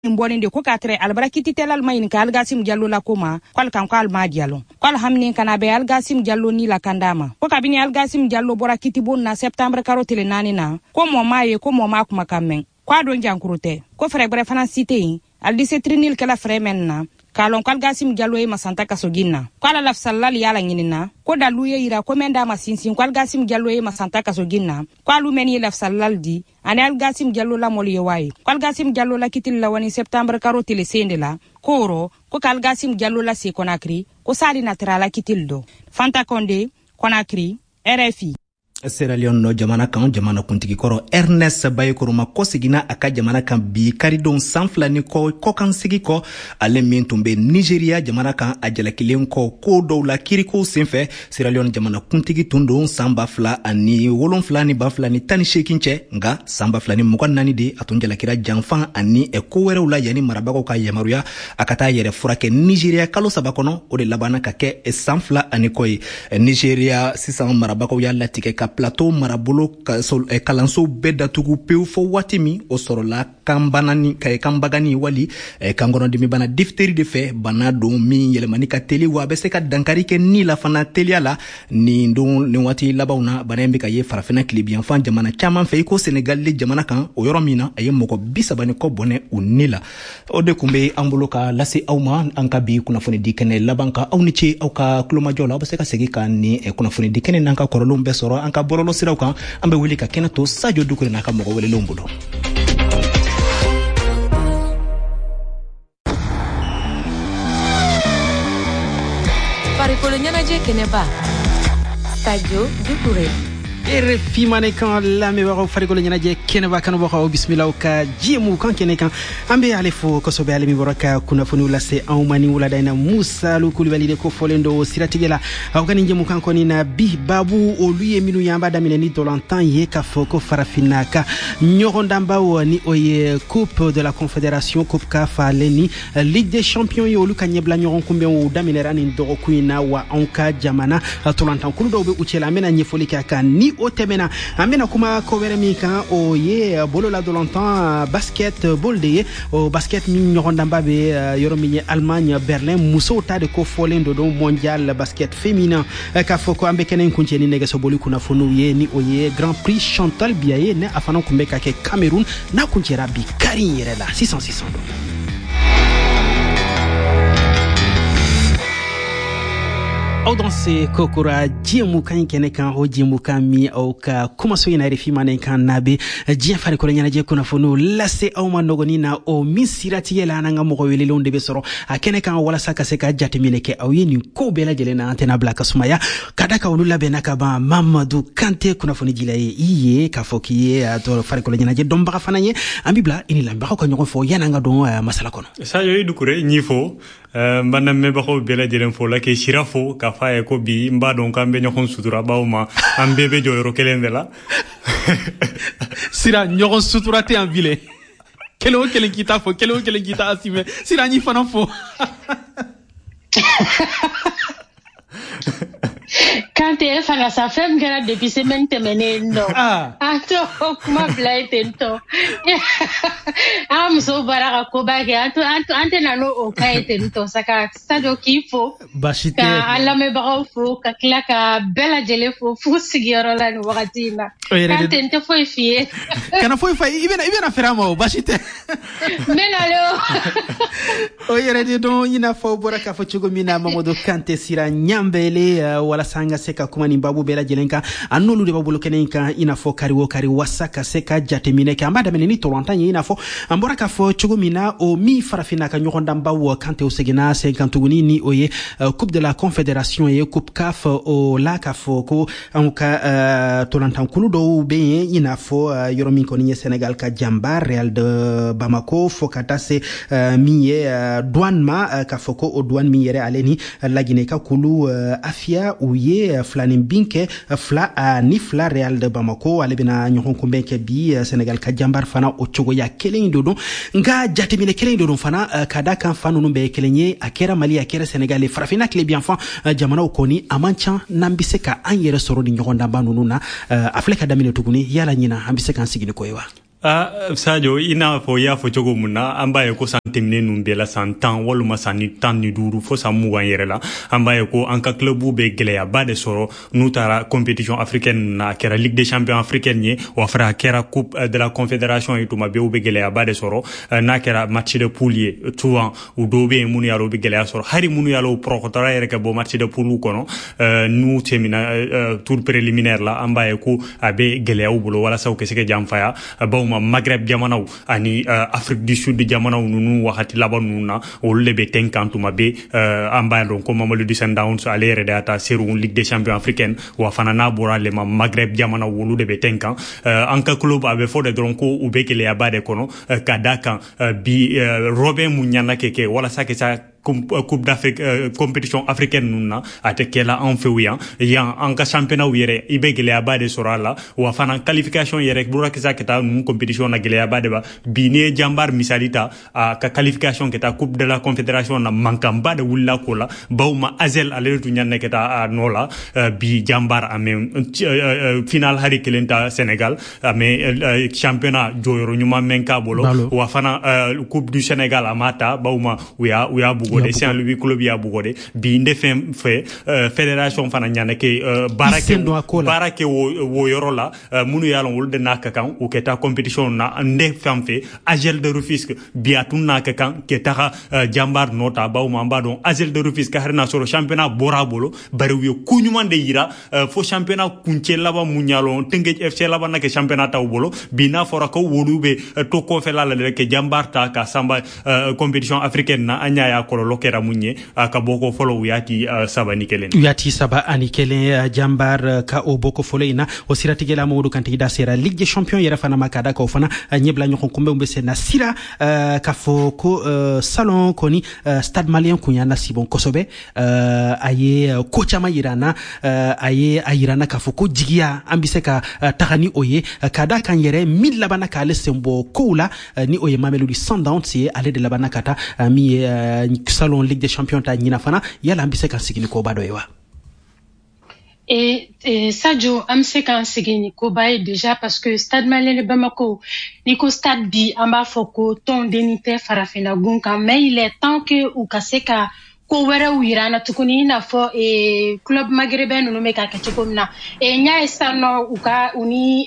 mboninde ko katre albarakiti telal mayin ka algasim jallo la koma kwal kan kwal ma jallo kwal hamni kana be algasim jallo ni la kandama ko kabini algasim jallo borakiti bonna septembre karotele nani na ko mo maye ko mo ma kuma kamen kwa don jankurute ko frère bre fana cité al 17 trinil kala frère menna kalon kalgasim jallo e masanta kasoginna kwala laf sallal yala nyinina ko daluye ira ko menda masinsin kalgasim jallo e masanta kasoginna kwalu meni laf sallal di ane algasim jallo la mol yewai kalgasim jallo la kitil la wani septembre karotele sendela koro ko kalgasim jallo la se Conakry ko sali naturala kitildo Fanta Condé Conakry RFI Sierra Leone no jamana kan jamana kuntigi koro Ernest Bayekoro ma ko sigina aka jamana kan bi karidon sanflani ko kan sigi ko ale min tumbe Nigeria jamana kan ajalakilen ko dowla kiriko senfe Sierra Leone jamana kuntigi tundo samba fla ani wolon flani ba flani tani shekinche nga samba flani mukan nani de atunjalakira janfan ani e ko were ula yani marabako ka yamaruya akata yere furake Nigeria kalo sabakono o de labana ka ke sanfla ani koy Nigeria sisan marabako ya latike ka plateau marabolo kalanso beda tugu peu fo watimi o sorola kambagani wali kangono demi bana difteri de fe bana do mi yelemani ka teli wa be se ka dankari ke ni la fana teliala ni ndon ni wati labauna bana mbika ye farafina klibian fan jamana chaman fe ko Senegal le jamana kan o yoromina aye moko bisabani ko bone unila o de kumbe ambulo ka lasi awma anka bi kuna fone dikene labanka awni ci awka kloma jola be se ka segi kan ni kuna fone dikene nanka korolum be soro anka borolo siraw kan ambe weli ka kenato Sadio Dukure naka mogo wele lombulo Farikolo nyanaje keneba Sadio Dukure RFI manekan la me waro farikolo nyanaje keneba kanu bako bismillah ka jimu kan kenekan ambe alefo ko sobe ale mi boraka kuna funu la se awmani wala daina Musa Lukuli walide ko folendo siratigela awkani njemu kan koni na bi babu oluye minu yamba damine ni dolantan ye ka foko farafinaka nyorondamba ni oye coupe de la confédération coupe kafa leni ligue des champions yo luka nyebla nyoron kumbe o damine rani ndoro kuina wa onka jamana dolantan kulu do be uchela mena nyefoli ka ni otemena amena kuma ko weremi kan o ye bolola de longtemps basketball de o basket mi nyorondamba be yoromi Allemagne Berlin muso ta de ko folendo do mondial basket féminin ka foko ambe kenen kuncheni nega so boli kuna fonu ye ni o ye Grand Prix Chantal Biaye ne afana kumbe ka ke Cameroun na kunchera bi Karin Yerela 600 au dans ce kokora jimu kan kene kan ho jimu kan mi au ka kuma so ina refi manen kan nabe jia fare ko nyana je kuna fono lase au manogoni na o misirati yela nanga mo wele londe be soro akene kan wala saka se ka jatemine ke au yeni ko bela jele na antena blaka sumaya kadaka wonu labe nakaba Mamadou Kanté kuna foni jilaye iye ka fokiye to fare ko nyana je domba fananye ambibla ini lamba ko nyoko fo yana nga don masala kono sa yo idukure nyifo mbana meba ko bela jele fo la ke shirafo ka faye ko bi mbadon kambe nyokon sutura bawma ambebe joyro kelendela sira nyokon sutura te en ville kelo kita fo kelo kita asime sira nyi fana fo Quand elle fait sa femme qui a depuis semaine terminée non attends comment blague tento am so baraka ko bage antena no o kai tento saka Sadio kifo bashite ka alla me bago fo ka klaka bela jele fo sigiro la no wagatina kan tento foi fie kana foi ibena feramo bashite menalo o yere de don ina fo boraka fo chugo mina Mamadou Kanté sira nyambele wala sanga seka kuma ni babu bela jelenka anolu de babu lokenenka ina fo kari wasaka seka jatemine ka ambada menini tolantanye ina fo ambora ka fo chugumina o mi farafina ka nyokonda mbawo Kanté osegina 50 guni ni oye coupe de la confédération et coupe CAF o la ka fo ko anka tolantan kulu do be ina fo yoromi ko ni Sénégal ka jamba Real de Bamako fo kata se miye douane ma ka fo ko o douane miyere aleni lagine ka kulu afia uye flanim binke fla ni fla Real de Bamako alebina nyokon kumbenke bi Sénégal ka jambar fana o chogo ya kelen dodo nga jatemine kelen dodo fana kada kan fanu numbe kelenye akera Mali akera Sénégal farafina kle bien fan jamana okoni amancha nambise ka anyere soro ni nyokon damba nununa afleka damine tuguni yala nyina ambise kan sigini koyewa Sadio ina fo ya fo cogo mun na an b'a ye ko san tɛmɛnen ninnu bɛɛ la san 10 walima san 15 fo san 20 yɛrɛ la an b'a ye ko an ka club bɛ gɛlɛyaba de sɔrɔ n'u taara compétition africaine na a kɛra Ligue des champions africaine ye wa fara a kɛra coupe de la confédération ye tuma bɛɛ u bɛ gɛlɛyaba de sɔrɔ n'a kɛra match de poule ye souvent u dɔw bɛ yen minnu y'a la u bɛ gɛlɛya sɔrɔ hali minnu y'a la u pɔrɔkɔtɔra yɛrɛ ka bɔ match de poule kɔnɔ n'u tɛmɛna tour préliminaire la an b'a ye ko a bɛ gɛlɛya u bolo walasa u ka se ka janfaya bawo Maghreb jamanaw ani Afrique du Sud jamanaw nunu wagati laban nunu na olu le be tenkan tuma be an b'a dɔn ko Mamelodi Sundowns ale yɛrɛ de ata seru Ligue des champions africaine wa fana n'a bɔra le ma Maghreb jamanaw olu de be tenkan an ka club a bɛ fɔ de dɔrɔn ko u be gɛlɛyaba de kɔnɔ ka da kan bi Robin mun ɲana kɛ walasa kɛ sa Coupe d'Afrique compétition africaine nuna ate kela an feu yan an ka championnat yɛrɛ i be gɛlɛyaba de sɔrɔ a la wa fana qualification yɛrɛ bura kisa ka taa nun compétition na gɛlɛyaba de ba bi ne jambar misali ta ka qualification ka taa Coupe de la confédération na mankanba de wulila ko la bawma Azel ale tun ɲanna ka taa no la bi jambar ame final hari kelenta Sénégal ame championnat joyoro ɲuman men ka bolo wa fana Coupe du Sénégal amata bawma uya bugode Saint-Louis club ya bugode bi inde fe fédération fana ɲana ke barake wo yoro la munu ya lon wolde naka kan u keta compétition na ande fe Agel de Rufisque bi atun naka kan ke taxa jambar nota bawma mbadon Agel de Rufisque harina soro championnat borabolo bari wi kuñuma de yira fo championnat kunche laba munyalo Teungueth FC laba na ke championnat taw bolo bi na fora ko wolube to ko fe la le ke jambar ta ka samba compétition africaine na anya ya kololo kera munye ka boko folo uyati saba ani kelen jambar ka o boko folo ina o sirati gela modu kan tida sera Ligue des champions yera fana makada ka fana nyebla nyoko kumbe umbese na sira ka fo ko salon koni Stade Malien kunya na sibon kosobe aye ko chama yirana aye ayirana ka fo ko jigia ambise ka tagani oye kada kan yere mil labana ka le sembo koula ni oye Mamelodi Sundowns ye ale de labana kata mi salon Ligue des champions ta nyina fana yala ambise kan sigini ko bado yewa et Sadio amse kan sigini ko baye déjà parce que Stade Malien de Bamako niko stade bi amba foko ton denité farafina gunka mais il est temps que ou kaseka ko wera wirana tukuni na fo club maghrébin no meka kachekomna nya estano uka uni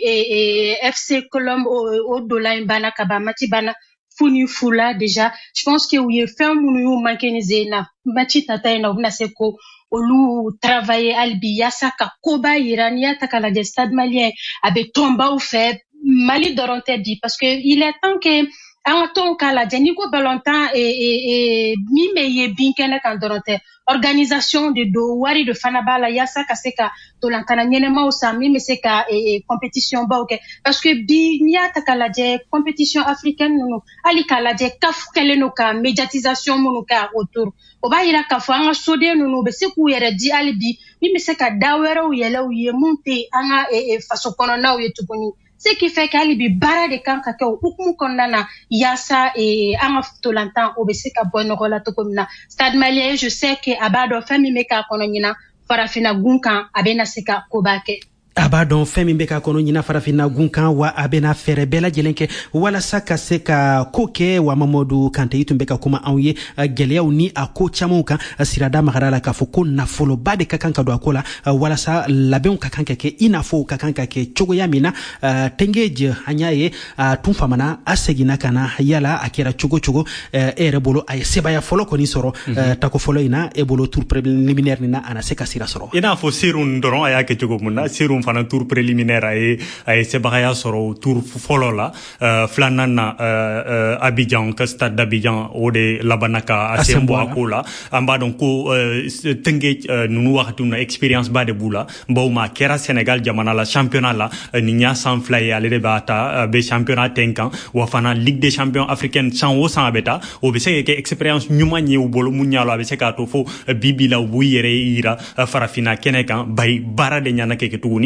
FC Colombe au dollar bana kaba mati bana funi fula déjà je pense que oui fait munu mankenise na mati tata na una seko olu travailler albi yasaka koba irania takala de Stade Malien abe tomba ou fait Mali doronte bi parce que il est temps que en ton cas la Jeniko Valentin et mi meye binkene kan doronte organisation de do wari de fanabala yasa kaseka to lankana nyenema osami meseka compétition ba ok parce que bi nia takala je compétition africaine no ali kala je kaf keleno ka médiatisation monuka autour oba ira ka fanga sode no be seku yere di ali bi mi meseka dawero yele o ye monte anga faso kono na o yetuboni ce qui fait qu'ali bi bara de kan ka ke hukumu konnana yasa anga tolantan obeseka bonno la to komina Stade Malien je sais que abado fami meka kono nyina farafina gunkan abena seka kobake abadon femi mbeka kono nyina farafina gunkan wa abena fere bela jelenke wala saka seka koke wa Mamadou Kanté itumbeka kuma anye geleya uni ako chamuka sirada magarala ka foko na folo bade kakanka do akola wala sa labon kakanka ke inafo kakanka ke chogo yamina tengeje anyaye tumfamana asegina kana yala akira chogo erebolo ay sebaya folo koni soro tako folo ina ebolo tour préliminaire nina ana seka sira soro ina fo sirun doron ayake chogo munna sirun fana tour préliminaire ay sebaya soro tour folo la flanana Abidjan ka stade d'Abidjan ode labanaka asembo akola amba donc ko Teungueth nunu waxatu na expérience ba de bula mbawma kera Sénégal jamana la championnat la ninya sans fly ale de bata be championnat tenkan wa fana Ligue des champions africaine sans o sans beta o be seke expérience nyuma nyew bolo munyalo abe seka to fo bibila bu yere ira farafina kenekan bari bara de nyana keke tuguni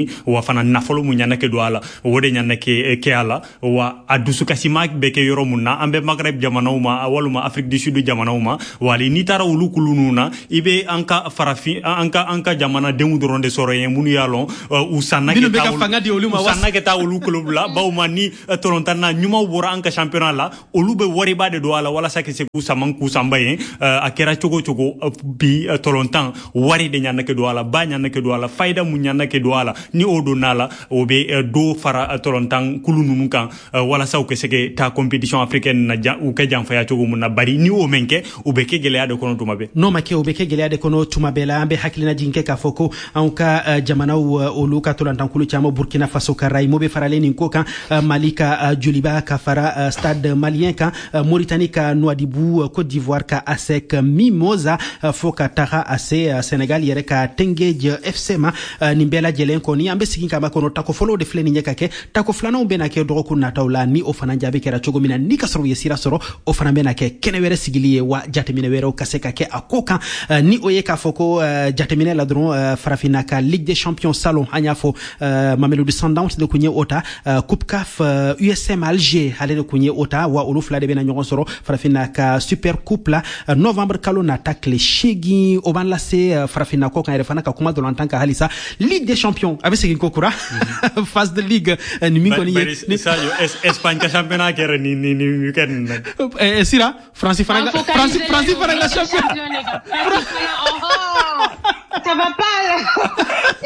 wa fana nafolo mu ɲana ke do ala o de ɲana ke ala wa a dusukasima be ke yɔrɔ mun na an bɛ Maghreb jamanaw ma waluma Afrique du Sud jamanaw ma wali ni taara olu kulunu na i be an ka farafin an ka jamana denw dɔrɔn de sɔrɔ yen munu y'a lɔn u sanna ke taa olu club la bawuma ni tolontanna ɲumanw bɔra an ka championnat la olu be wariba de do ala walasa ke se k'u saman k'u sanba yen a kɛra cogo cogo bi tolontan wari de ɲana ke do ala ba ɲana ke do ala fayda mu ɲana ke do ala ni o do nala o be do fara tolontan kulu nunu kan walasa u ke se ke ta competition africaine na u ke janfaya cogo mun na bari ni o menke u be ke gɛlɛya de kɔnɔ tuma bɛ no make u be ke gɛlɛya de kɔnɔ tuma bɛ la an be hakilina jinke k'a fɔ ko an ka jamanaw olu ka tolontan kulu caman Burkina Faso ka ray mo be faralen nin ko kan Mali ka joliba ka fara Stade Malien kan Mauritanie ka Nouadhibou Côte d'Ivoire ka ASEC Mimosa fo ka taga ase Senegal yɛrɛ ka Teungueth FC ma nin bɛɛ lajɛlen kɔni an be sigin kama kɔnɔ tako fɔlɔw de filɛ nin ɲɛ ka kɛ tako filananw bena kɛ dɔgɔkun nataw la ni o fana jaabi kɛra cogo min na ni ka sɔrɔ u ye sira sɔrɔ o fana bena kɛ kɛnɛ wɛrɛ sigili ye wa jateminɛ wɛrɛw ka se ka kɛ a ko kan ni o ye k'a fɔ ko jateminɛ la dɔrɔn farafina ka Ligue des Champions salon an y'a fɔ Mamelodi Sundowns de kun ye o ta Coupe CAF USM Alger ale de kun ye o ta wa olu fila de bena ɲɔgɔn sɔrɔ farafina ka Super Coupe la novembre kalo nata tile 8 o b'an lase farafina ko kan yɛrɛ fana ka kuma dɔlantan ka halisa Ligue des Champions a be segin ko kura phase de ligue ni min kɔni ye Espagne ka championnat kɛra ni weekend sira France fana ka champion ça va pas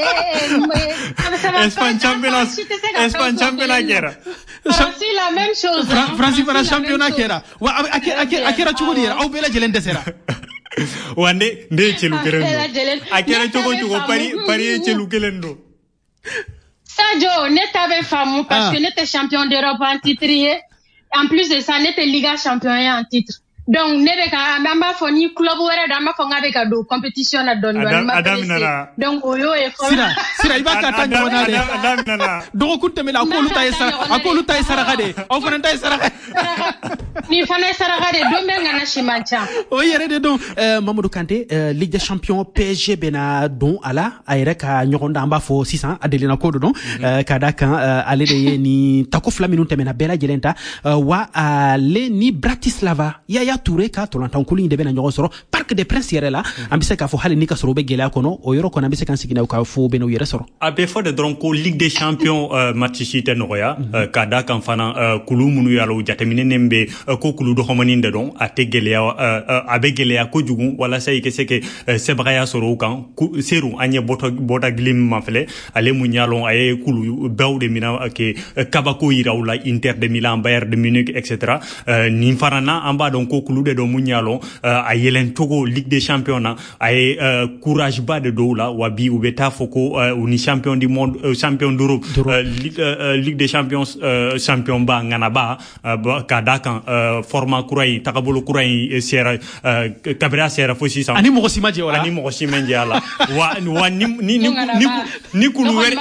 Espagne championnat kɛra c'est la même chose France fana championnat kɛra wa a kɛra cogo di yɛrɛ aw bɛɛ lajɛlen dɛsɛra wa ne ye celu kelen do a kɛra cogo Paris ye celu kelen do Sadio ne t'avais faamu parce que ne t'es champion d'Europe en titre en plus de ça ne t'es Liga champion en titre donc ne be ka an b'a fɔ ni club wɛrɛ do an b'a fɔ n ka bɛ ka don competition na dɔɔni ma pressé donc o y'o ye sira i b'a ka ta ɲɔgɔn na de dɔgɔkun tɛmɛna a k'olu ta ye saraka de aw fana ta ye saraka ni fana ye saraka de don bɛ ŋana si man ca o yɛrɛ de don Mamadou Kanté Ligue des Champions PSG bena don a la a yɛrɛ ka ɲɔgɔn da an b'a fɔ sisan a delina ko do don ka da kan ale de ye ni tako fila minnu tɛmɛna bɛɛ lajɛlen ta wa ale ni Bratislava Yaya Touré ka tolontan kulu in de bena ɲɔgɔn sɔrɔ Parc des Princes yɛrɛ la an be se k'a fɔ hali ni ka sɔrɔ u be gɛlɛya kɔnɔ o yɔrɔ kɔnɔ an be se k'an sigina k'a fɔ bena u yɛrɛ sɔrɔ a be fɔ de dɔrɔn ko Ligue des Champions match si tɛ nɔgɔya ka da kan fana kulu minnu y'a la u jateminɛnen be ko kulu dɔgɔmanin de dɔn a tɛ gɛlɛya a be gɛlɛya kojugu walasa i ke se ke sebagaya sɔrɔ u kan seru an ye bɔta gili min ma filɛ ale mun y'a lɔn a ye kulu bɛɛw de mina ke kabako yira u la Inter de Milan Bayern de Munich etc nin fana na an b'a dɔn ko kulu de dɔn mun y'a lɔn a yɛlɛn cogo Ligue des Champions na a ye courage ba de dɔw la wa bi u be taa fɔ ko u ni champion du monde champion d'Europe Ligue des Champions champion ba ŋana ba ka da kan format kura in tagabolo kura in sera kabira sera fo sisan ani mɔgɔ si ma jɛ wala ani mɔgɔ si ma jɛ ala wa ni kulu wɛrɛ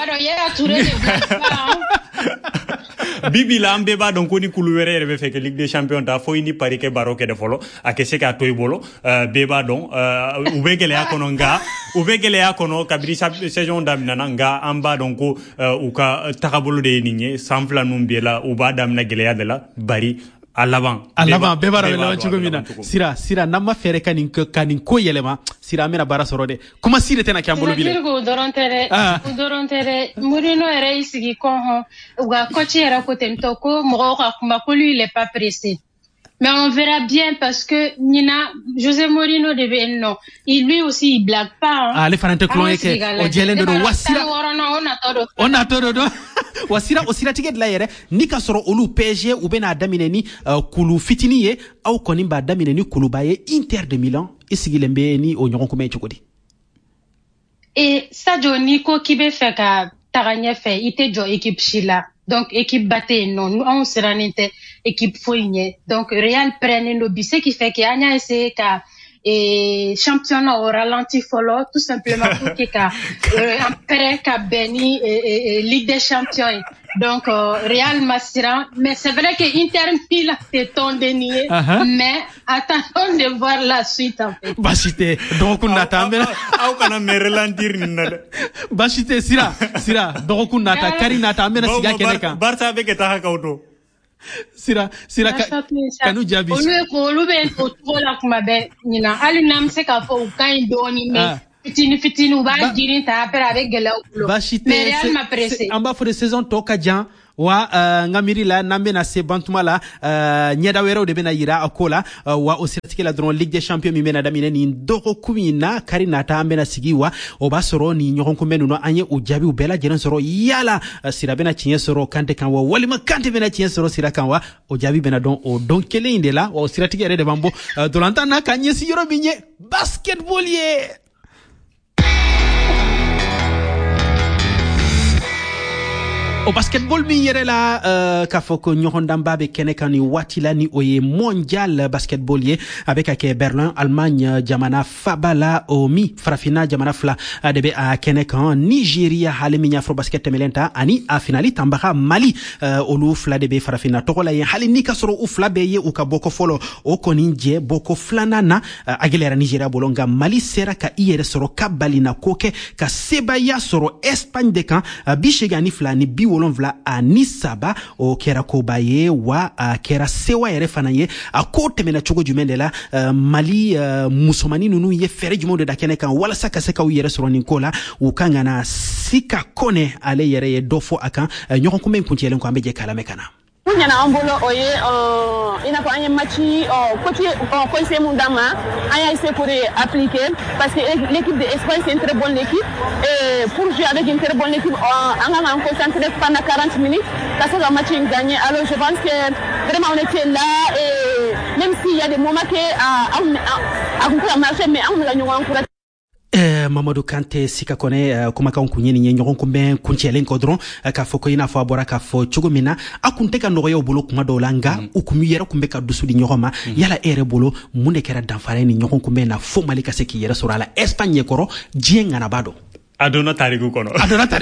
bibi la an bɛɛ b'a dɔn ko ni kulu wɛrɛ yɛrɛ bɛ fɛ ka Ligue des Champions ta fo i ni Paris kɛ baro kɛ de fɔlɔ a kɛ se k'a to i bolo bɛɛ b'a dɔn u bɛ gɛlɛya kɔnɔ kabiri saison daminɛna nka an b'a dɔn ko u ka tagabolo de ye nin ye san fila ninnu bɛɛ la u b'a daminɛ gɛlɛya de la bari a laban bɛɛ b'a laban cogo min na sira n'an ma fɛɛrɛ ka nin ko yɛlɛma sira an bɛna baara sɔrɔ dɛ kuma si de tɛna kɛ an bolo bilen o dɔrɔn tɛ dɛ Mourinho yɛrɛ y'i sigi kɔn u ka coach yɛrɛ ko ten tɔ ko mɔgɔw ka kuma ko lui il est pas pressé mais on verra bien parce que Nina José Mourinho de be non lui aussi il blague pas ale fana tɛ kulon ye kɛ o jɛlen de don wa sira on a tɔ do wa sira o siratigɛ dilan yɛrɛ ni ka sɔrɔ olu PSG u bɛna daminɛ ni kulu fitini ye aw kɔni b'a daminɛ ni kuluba ye Inter de Milan i sigilen bɛ ni o ɲɔgɔn kuma ye cogo di Sadio ni ko k'i bɛ fɛ ka taga ɲɛfɛ i tɛ jɔ équipe si la donc équipe ba tɛ yen nɔ anw sirannen tɛ équipe foyi ɲɛ donc Real prenait le but ce qui fait que an y'a essayé ka championnat au ralenti fɔlɔ tout simplement pour que ka prêt ka bɛn ni Ligue des Champions Donc Real Massiran, mais c'est vrai que Inter Milan c'est ton dénié, mais attendons de voir la suite en fait. Bashite donc on attend au kana merelandir nina Bashite sira donc on attend Karina attend siga keneka Barça avec ta hakauto sira kanu jabi olu be to la kuma be nina ali nam se ka fo kan doni mais fitini ou ba dirin ta après avec gela ulo mais Real m'a pressé en bas for de saison to ka jan wa ngamiri la nambe na se bantuma la nyeda wero de bena yira akola wa osirtike la dron Ligue des Champions mi mena damine ni ndoko kumina Karina ta ambe na sigiwa obasoro ni nyoron kumenu no anye ujabi ubela jeren soro yala sira bena chinye soro kante kan wa walima kante bena chinye soro sira kan wa ojabi bena don o don kele indela o siratike re de bambo dolanta na kanye si yoro minye basketball ye au basketball mi yere la ka foko nyohondamba be kenekani watila ni oye mondial basketballier avec ake Berlin Allemagne jamana fabala omi frafina jamana fla debe a kenekan Nigeria halimi afro basket melenta ani a finali tambara Mali olu fla debe frafina tokola ye halini kasoro u fla be ye u ka boko folo o koninje boko flanana agilera Nigeria bolonga Mali sera ka iyere soro kabali na koke ka sebaya soro Espagne de kan bishegani fla ni bi wolonvla ani saba o kera kobaye wa kera sewa yere fanaye a kote mena chogo jumendela Mali musomani nunu ye fere jumodo da kene kan wala saka seka u yere soroni kola u kangana sika kone ale yere ye dofo akan nyoko kumen kuntielen ko ambeje kala mekana Nyana ambolo oye ina ko anye matchi côté conseil mundama aya essayer pour appliquer parce que l'équipe de Espagne c'est une très bonne équipe et pour jouer avec une très bonne équipe on a concentré pendant 40 minutes ça fait un match gagné alors je pense que vraiment on était là et même s'il y a des moments que on marché mais on l'a encouragé Mamadou Kanté sika kone kuma kan kunyeni nyenyon kumbe kunchelen kodron ka foko ina fo abora ka fo chugumina akunte ka ndogo yo bolo kuma dolanga ukumi yera kumbe ka dusudi nyoma yala ere bolo munde kera danfare ni nyokon kumbe na fo malika seki yera surala Espagne koro jienga na bado adona tariku kono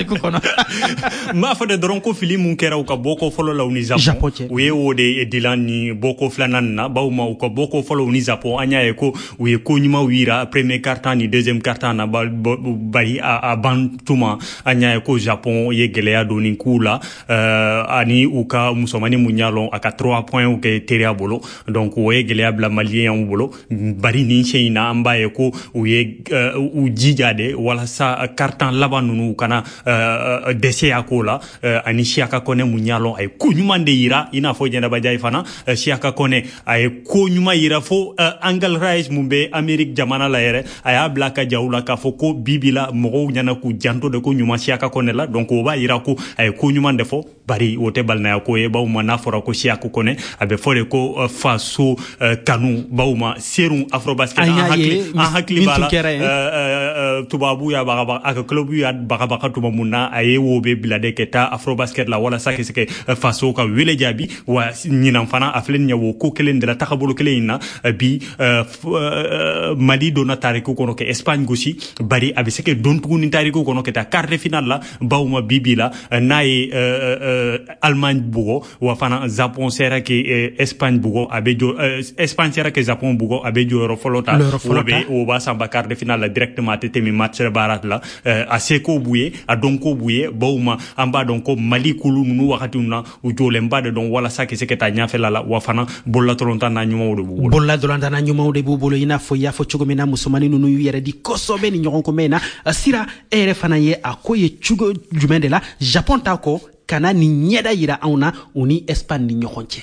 ma fa de doron ko fili mun kera ka boko folo la uni Japon we wode e dilan ni boko flanan na bawma ko boko folo uni Japon anya e ko we ko nyuma wira premier quart-temps ni deuxième quart-temps na bari a bantuma anya e ko Japon ye gelea doni kula ani uka musomani munyalo aka 3 points ou ke teria bolo donc we gelea bla malien bolo bari ni cheina amba e ko we u jijade wala sa carton labanunu kana dese akola ani Siaka Kone munyalo ay kunyumande yira ina fo jenda bajay fana Siaka Kone ay kunyuma yira fo angle rise mumbe Amerique jamana la yere aya blaka jawla ka fo ko bibila mo nyana ku janto de ko nyuma Siaka Kone la donc o ba yira ko ay kunyumande fo bari wote balna ko e bawma na fora ko Siaka Kone abe fore ko faso kanu bawma serum afrobasket en hakli bala tubabu ya baga club ya baka tuma munna aye wobe bilade keta afrobasket la wala sake sake faso ka wele jabi wa nyinam fana aflen nyawo ko kelen de la takabolo kelen na bi Mali dona tariku kono ke Espagne gosi bari abi sake don tuguni tariku kono ke ta quart de finale la bawma bibila nae Allemagne bugo wa fana Japon sera ke Espagne bugo abejo Espagne sera ke Japon bugo abejo ro folota wobe o ba samba quart de finale directement tetemi match barat la aseko buye adonko buye bawma amba donko Mali kulu nunu wakati una ujole mbade don wala sake seketa nyafela la wafana bolla tolonta na nyuma wudu bulo bolla dolanda na nyuma wudu bulo ina fo ya fo chugomena musomani nunu yere di kosobe ni nyoronko mena sira ere fana ye akoye chugo jumendela Japon tako kana ni nyeda yira auna uni Espagne ni nyoronche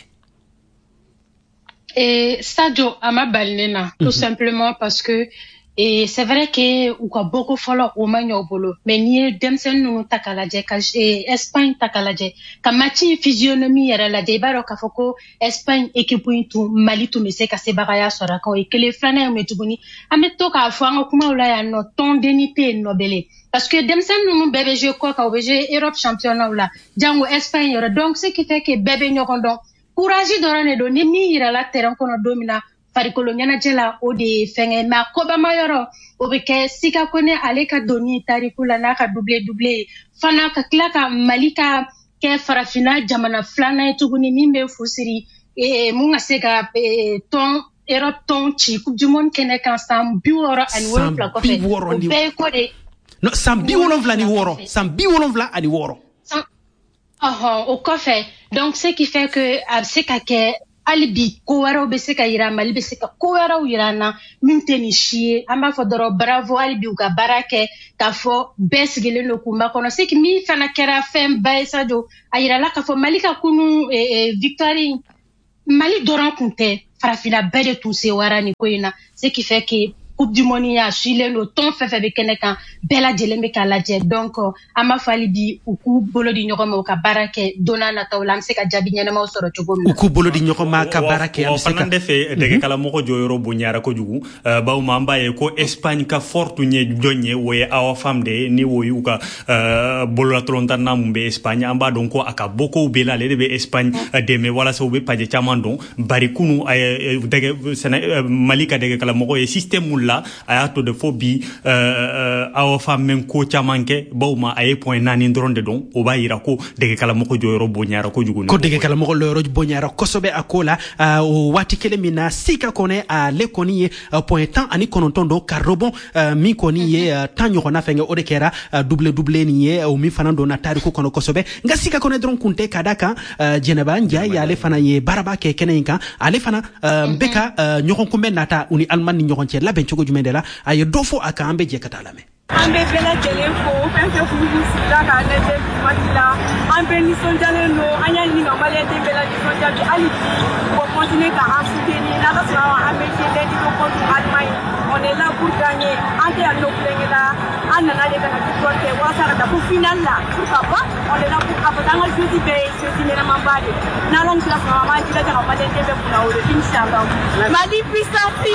et Sadio ama balnena tout simplement parce que et c'est vrai que ou quoi beaucoup follow au manyo bolo mais ni demsen nous takalaje ka Espagne takalaje ka match physionomie yara la debaro ka foko Espagne équipe into Mali to mese ka se bagaya sora ko e kele flana metubuni ameto ka fanga kuma ula ya no ton denité nobele parce que demsen nous bébé je ko ka obje Europe championnat la jango Espagne yara donc ce qui fait que bébé nyokondo courage dorane do ni mi yara la terrain kono domina farikolo nyana jela o de fenge ma koba mayoro o be ke Siaka Kone ale ka doni tarikula na ka double fana ka klaka Malika kɛ farafina jamana filanan ye tuguni min bɛ fusiri mun ka se ka tɔn Europe tɔn ci coupe du monde kɛnɛ kan san 67 kɔfɛ o bɛɛ ye ko de no san 76 san 76 au kɔfɛ donc ce qui fait que a bɛ se ka kɛ hali bi ko wɛrɛw bɛ se ka yira Mali bɛ se ka ko wɛrɛw yira an na min tɛ nin si ye an b'a fɔ dɔrɔn bravo hali bi u ka baara kɛ k'a fɔ bɛɛ sigilen don kunba kɔnɔ c'est que min fana kɛra fɛn ba ye Sadio a yirala k'a fɔ Mali ka kunun victoire Mali dɔrɔn kun tɛ farafina bɛɛ de tun sewara nin ko in na ce qui fait que coupe du monde y'a suilen don tɔn fɛn fɛn bɛ kɛnɛ kan bɛɛ lajɛlen bɛ k'a lajɛ donc an b'a fɔ hali bi u k'u bolo di ɲɔgɔn ma u ka baara kɛ don n'a nataw la an bɛ se ka jaabi ɲɛnamaw sɔrɔ cogo min na. u k'u bolo di ɲɔgɔn ma ka baara kɛ an bɛ se ka. o fana de fɛ dɛgɛkalamɔgɔ jɔyɔrɔ bonyara kojugu bawuma an b'a ye ko Espagne ka fort tun ye jɔn ye o ye Awa Fam de ye ni o y'u ka bololatɔrɔntanna mun bɛ Espagne an b'a dɔn ko a ka bɔ kow bɛ la ale de bɛ Espagne dɛmɛ walasa u bɛ pajɛ caman dɔn bari kunu Mali ka dɛgɛkalamɔgɔ ye système mun la a y'a to de fo bi Awa Fam men ko caman kɛ bawuma a ye point 4 dɔrɔn de dɔn o b'a yira ko dɛgɛkalamɔgɔ jɔyɔrɔ bonyara kojugu. ko dɛgɛkalamɔgɔ jɔyɔrɔ bonyara kosɛbɛ a ko la o waati kelen min na Sika Kone ale kɔni ye point 19 dɔn ka rebond min kɔni ye 10 ɲɔgɔnna fɛngɛ o de kɛra double nin ye o min fana donna tariku kɔnɔ kosɛbɛ nka Sika Kone dɔrɔn kun tɛ ka da kan Jɛnɛba Njayi ale fana ye baaraba kɛ kɛnɛ in kan ale fana bɛ ka ɲɔgɔn kunbɛn nata u ni Allemagne ni ɲɔgɔn cɛ labɛn cogo jumɛn de la a ye dɔ fɔ a kan an bɛ jɛ ka taa lamɛn. an bɛ bɛɛ lajɛlen fo fɛn fɛn kun b'u sigida k'a lajɛ waati la an bɛɛ nisɔndiyalen don an y'a ɲini ka maliyɛnden bɛɛ la nisɔndiya bi hali bi u ka continuer ka an soutenir n'ala sɔnna an bɛ jouer lundi contre Allemagne on est là pour gagner an tɛ yan nɔ kulonkɛ la an nana de ka na victoire kɛ walasa ka taa fo finale la pourquoi pas on est là pour ka fɔ k'an ka joueur bɛɛ ye joueur ɲɛnamaba de n'ala ni sera sɔnna an b'an jilaja ka maliyɛnden bɛɛ kunna o de inchallah Mali puissance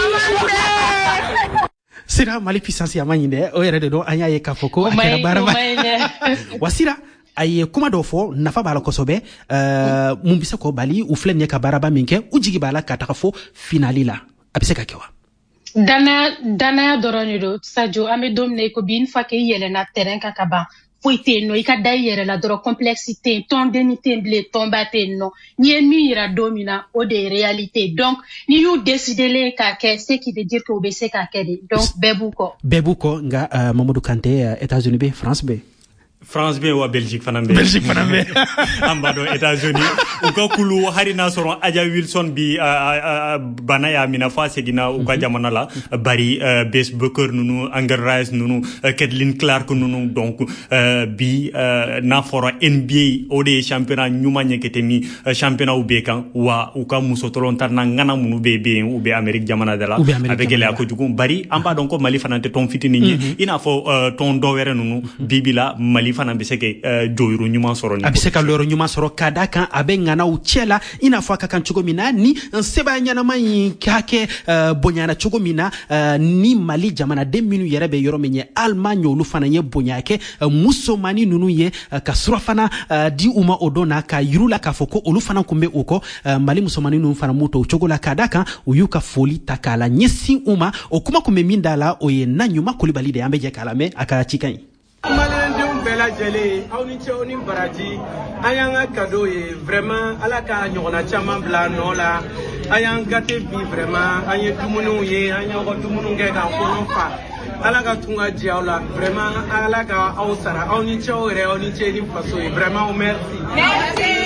Sira Mali puissance ya maɲi dɛ o yɛrɛ de don an y'a ye k'a fɔ ko a kɛra baaraba wa Sira a ye kuma dɔ fɔ nafa b'a la kosɛbɛ mun bɛ se k'o bali u filɛ nin ye ka baaraba min kɛ u jigi b'a la ka taga fo finali la a bɛ se ka kɛ wa. danaya dɔrɔn de don Sadio an bɛ don min na i ko bi une fois que i yɛlɛnna terrain kan ka ban foyi tɛ yen nɔ i ka da i yɛrɛ la dɔrɔn complexe tɛ yen tɔnden tɛ yen bilen tɔnba tɛ yen nɔ n'i ye min yira don min na o de ye réalité donc n'i y'u décidé k'a kɛ ce qui veut dire que u bɛ se k'a kɛ de donc bɛɛ b'u kɔ nka Mamadou Kanté États-Unis bɛ France bɛ. France bɛ wa Belgique fana bɛ. An b'a dɔn États-Unis u ka kulu hari n'a sɔrɔ Aja Wilson bi bana y'a minɛ f'a seginna u ka jamana la bari Bess Booker ninnu Angel Rice ninnu Caitlin Clark ninnu donc bi n'a fɔra NBA o de ye championnat ɲuman ɲɛ kɛ min championnat u bɛ kan wa u ka musotɔrɔntanna ŋana minnu bɛ yen u bɛ Amérique jamana de la a bɛ gɛlɛya kojugu bari an b'a dɔn ko Mali fana tɛ tɔn fitinin ye i n'a fɔ tɔn dɔ wɛrɛ ninnu bibi la Mali fana bɛ se ka jɔyɔrɔ ɲuman sɔrɔ nin a bɛ se ka jɔyɔrɔ ɲuman sɔrɔ ka da kan a bɛ ŋanaw cɛ la i n'a fɔ a ka kan cogo min na ni seba ɲɛnama in ka kɛ bonyana cogo min na ni Mali jamanaden minnu yɛrɛ bɛ yɔrɔ min ye Allemagne olu fana ye bonya kɛ musomani ninnu ye ka surafana di u ma o don na ka yiru la k'a fɔ ko olu fana kun bɛ u kɔ Mali musomani ninnu fana m'u to o cogo la ka da kan u y'u ka foli ta k'a la ɲɛsin u ma o kuma kun bɛ min da la o ye Naɲuma Kulibali de ye an bɛ jɛ k'a lamɛn a ka cikan ye. Maliyɛndenw bɛɛ lajɛlen aw ni ce aw ni baraji an y'an ka cadeau ye vraiment ala ka ɲɔgɔnna caman bila nɔ la an y'an gâté bi vraiment an ye dumuniw ye an y'aw ka dumuniw kɛ k'an kɔnɔ fa ala ka tun ka diya aw la vraiment ala ka aw sara aw ni ce aw yɛrɛ aw ni ce ni faso ye vraiment merci.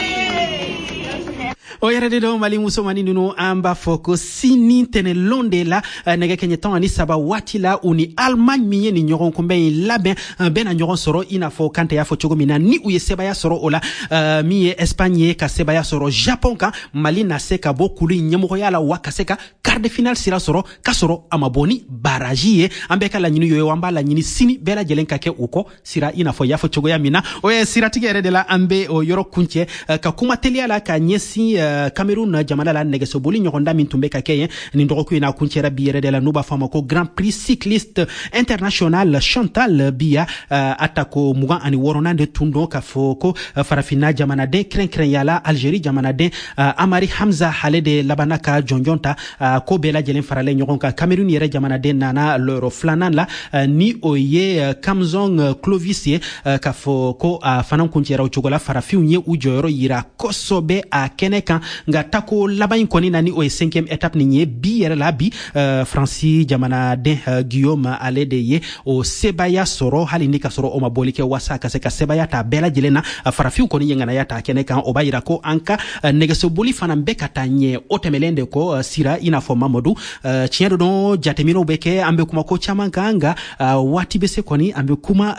o yɛrɛ de don Mali musomani ninnu an b'a fɔ ko sini tɛnɛlon de la nɛgɛ kɛɲɛ 13 waati la u ni Allemagne min ye nin ɲɔgɔn kunbɛn in labɛn bɛɛ na ɲɔgɔn sɔrɔ i n'a fɔ Kante y'a fɔ cogo min na ni u ye sebaya sɔrɔ o la min ye Espagne ye ka sebaya sɔrɔ Japon kan Mali na se ka bɔ kulu in ɲɛmɔgɔya la wa ka se ka quart de finale sira sɔrɔ ka sɔrɔ a ma bɔ ni baraji ye an bɛɛ ka laɲini yo ye an b'a laɲini sini bɛɛ lajɛlen ka kɛ u kɔ sira i n'a fɔ y'a fɔ cogoya min na o ye siratigi yɛrɛ de la an bɛ o yɔrɔ kuncɛ ka kuma teliya la ka ɲɛsin Cameroun jamana la negeso boli nyokonda min tumbe ka keye ni ndoku ina kunchera biere de la nuba fama ko Grand Prix cycliste international Chantal Biya atako mugan ani woronande tundo ka foko farafina jamana de kren yala Algérie jamana de Amari Hamza Halede labanaka jonjonta ko bela jelen farale nyokon ka Cameroun yere jamana de nana loro flanan la ni oye Kamzong Clovis ka foko fanan kunchera uchogola farafiu nye ujoro yira kosobe a keneka nga tako laban koni nani o 5e étape ni bi yere la bi Francis jamana de Guillaume Alede ye o sebaya soro hali nika soro o mabolike wasaka se ka sebaya ta bela jelena farafiu koni yengana ya ta keneka o bayira ko anka negeso boli fana mbeka tanye otemelende ko sira ina fo Mamadou chiendo don jatemino beke ambe kuma ko chamanka anga wati bese koni ambe kuma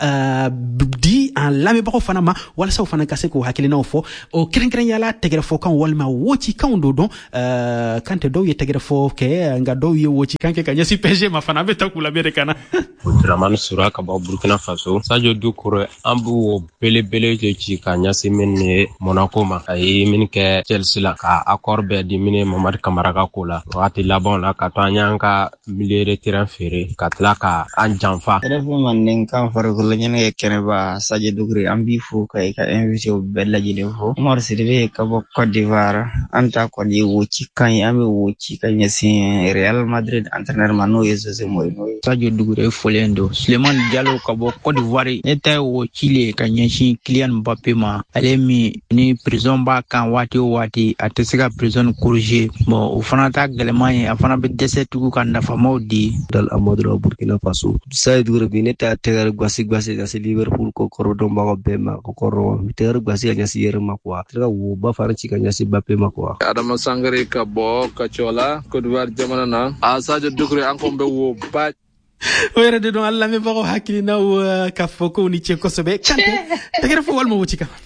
di an lame bako fana ma wala sa fana kase ko hakilina fo o kren yala tegere fo kan walma wochi kan do don kante do ye tegere fo ke nga do ye wochi kan ke kanya si PG ma fana beta kula bere kana Draman sura ka ba Burkina Faso Sadio Doucouré ambu bele je ci kanya si menne Monaco ma ay min ke Chelsea la ka accord be di mine Mamad Camara ka kula wati labon la ka tanya ka milieu de terrain ferré ka tlaka an janfa telefon man nen kan faro ko nyene kene ba Sadio Doucouré ambi fu ka invité o bella jide fo Omar Sidibé ka bo Côte d'Ivoire anta ko di wuci kan ami wuci kan yasi Real Madrid entraîneur Manu José Mourinho Sadio Doucouré folendo Suleiman Diallo ka bo Côte d'Ivoire neta wo Chile kan yashi Kylian Mbappé ma alemi ni prison ba kan wati atesika prison corriger bon o fana ta galemaye afana be dese tugu kan na famo di dal Amadou Burkina Faso Sadio Doucouré neta tegar gwasi asi Liverpool ko korodo ba ko bema ko koro tegar gwasi anyasi yerma kwa tegar wo ba faranci kan yasi Mbappé ma kwa Adama Sangare ka bo Kachola Côte d'Ivoire jamana na Sadio Doucouré anko be wo ba wera de don Allah me bako hakilina o ka foko ni che kosobe kante tegere fo walmo wuci ka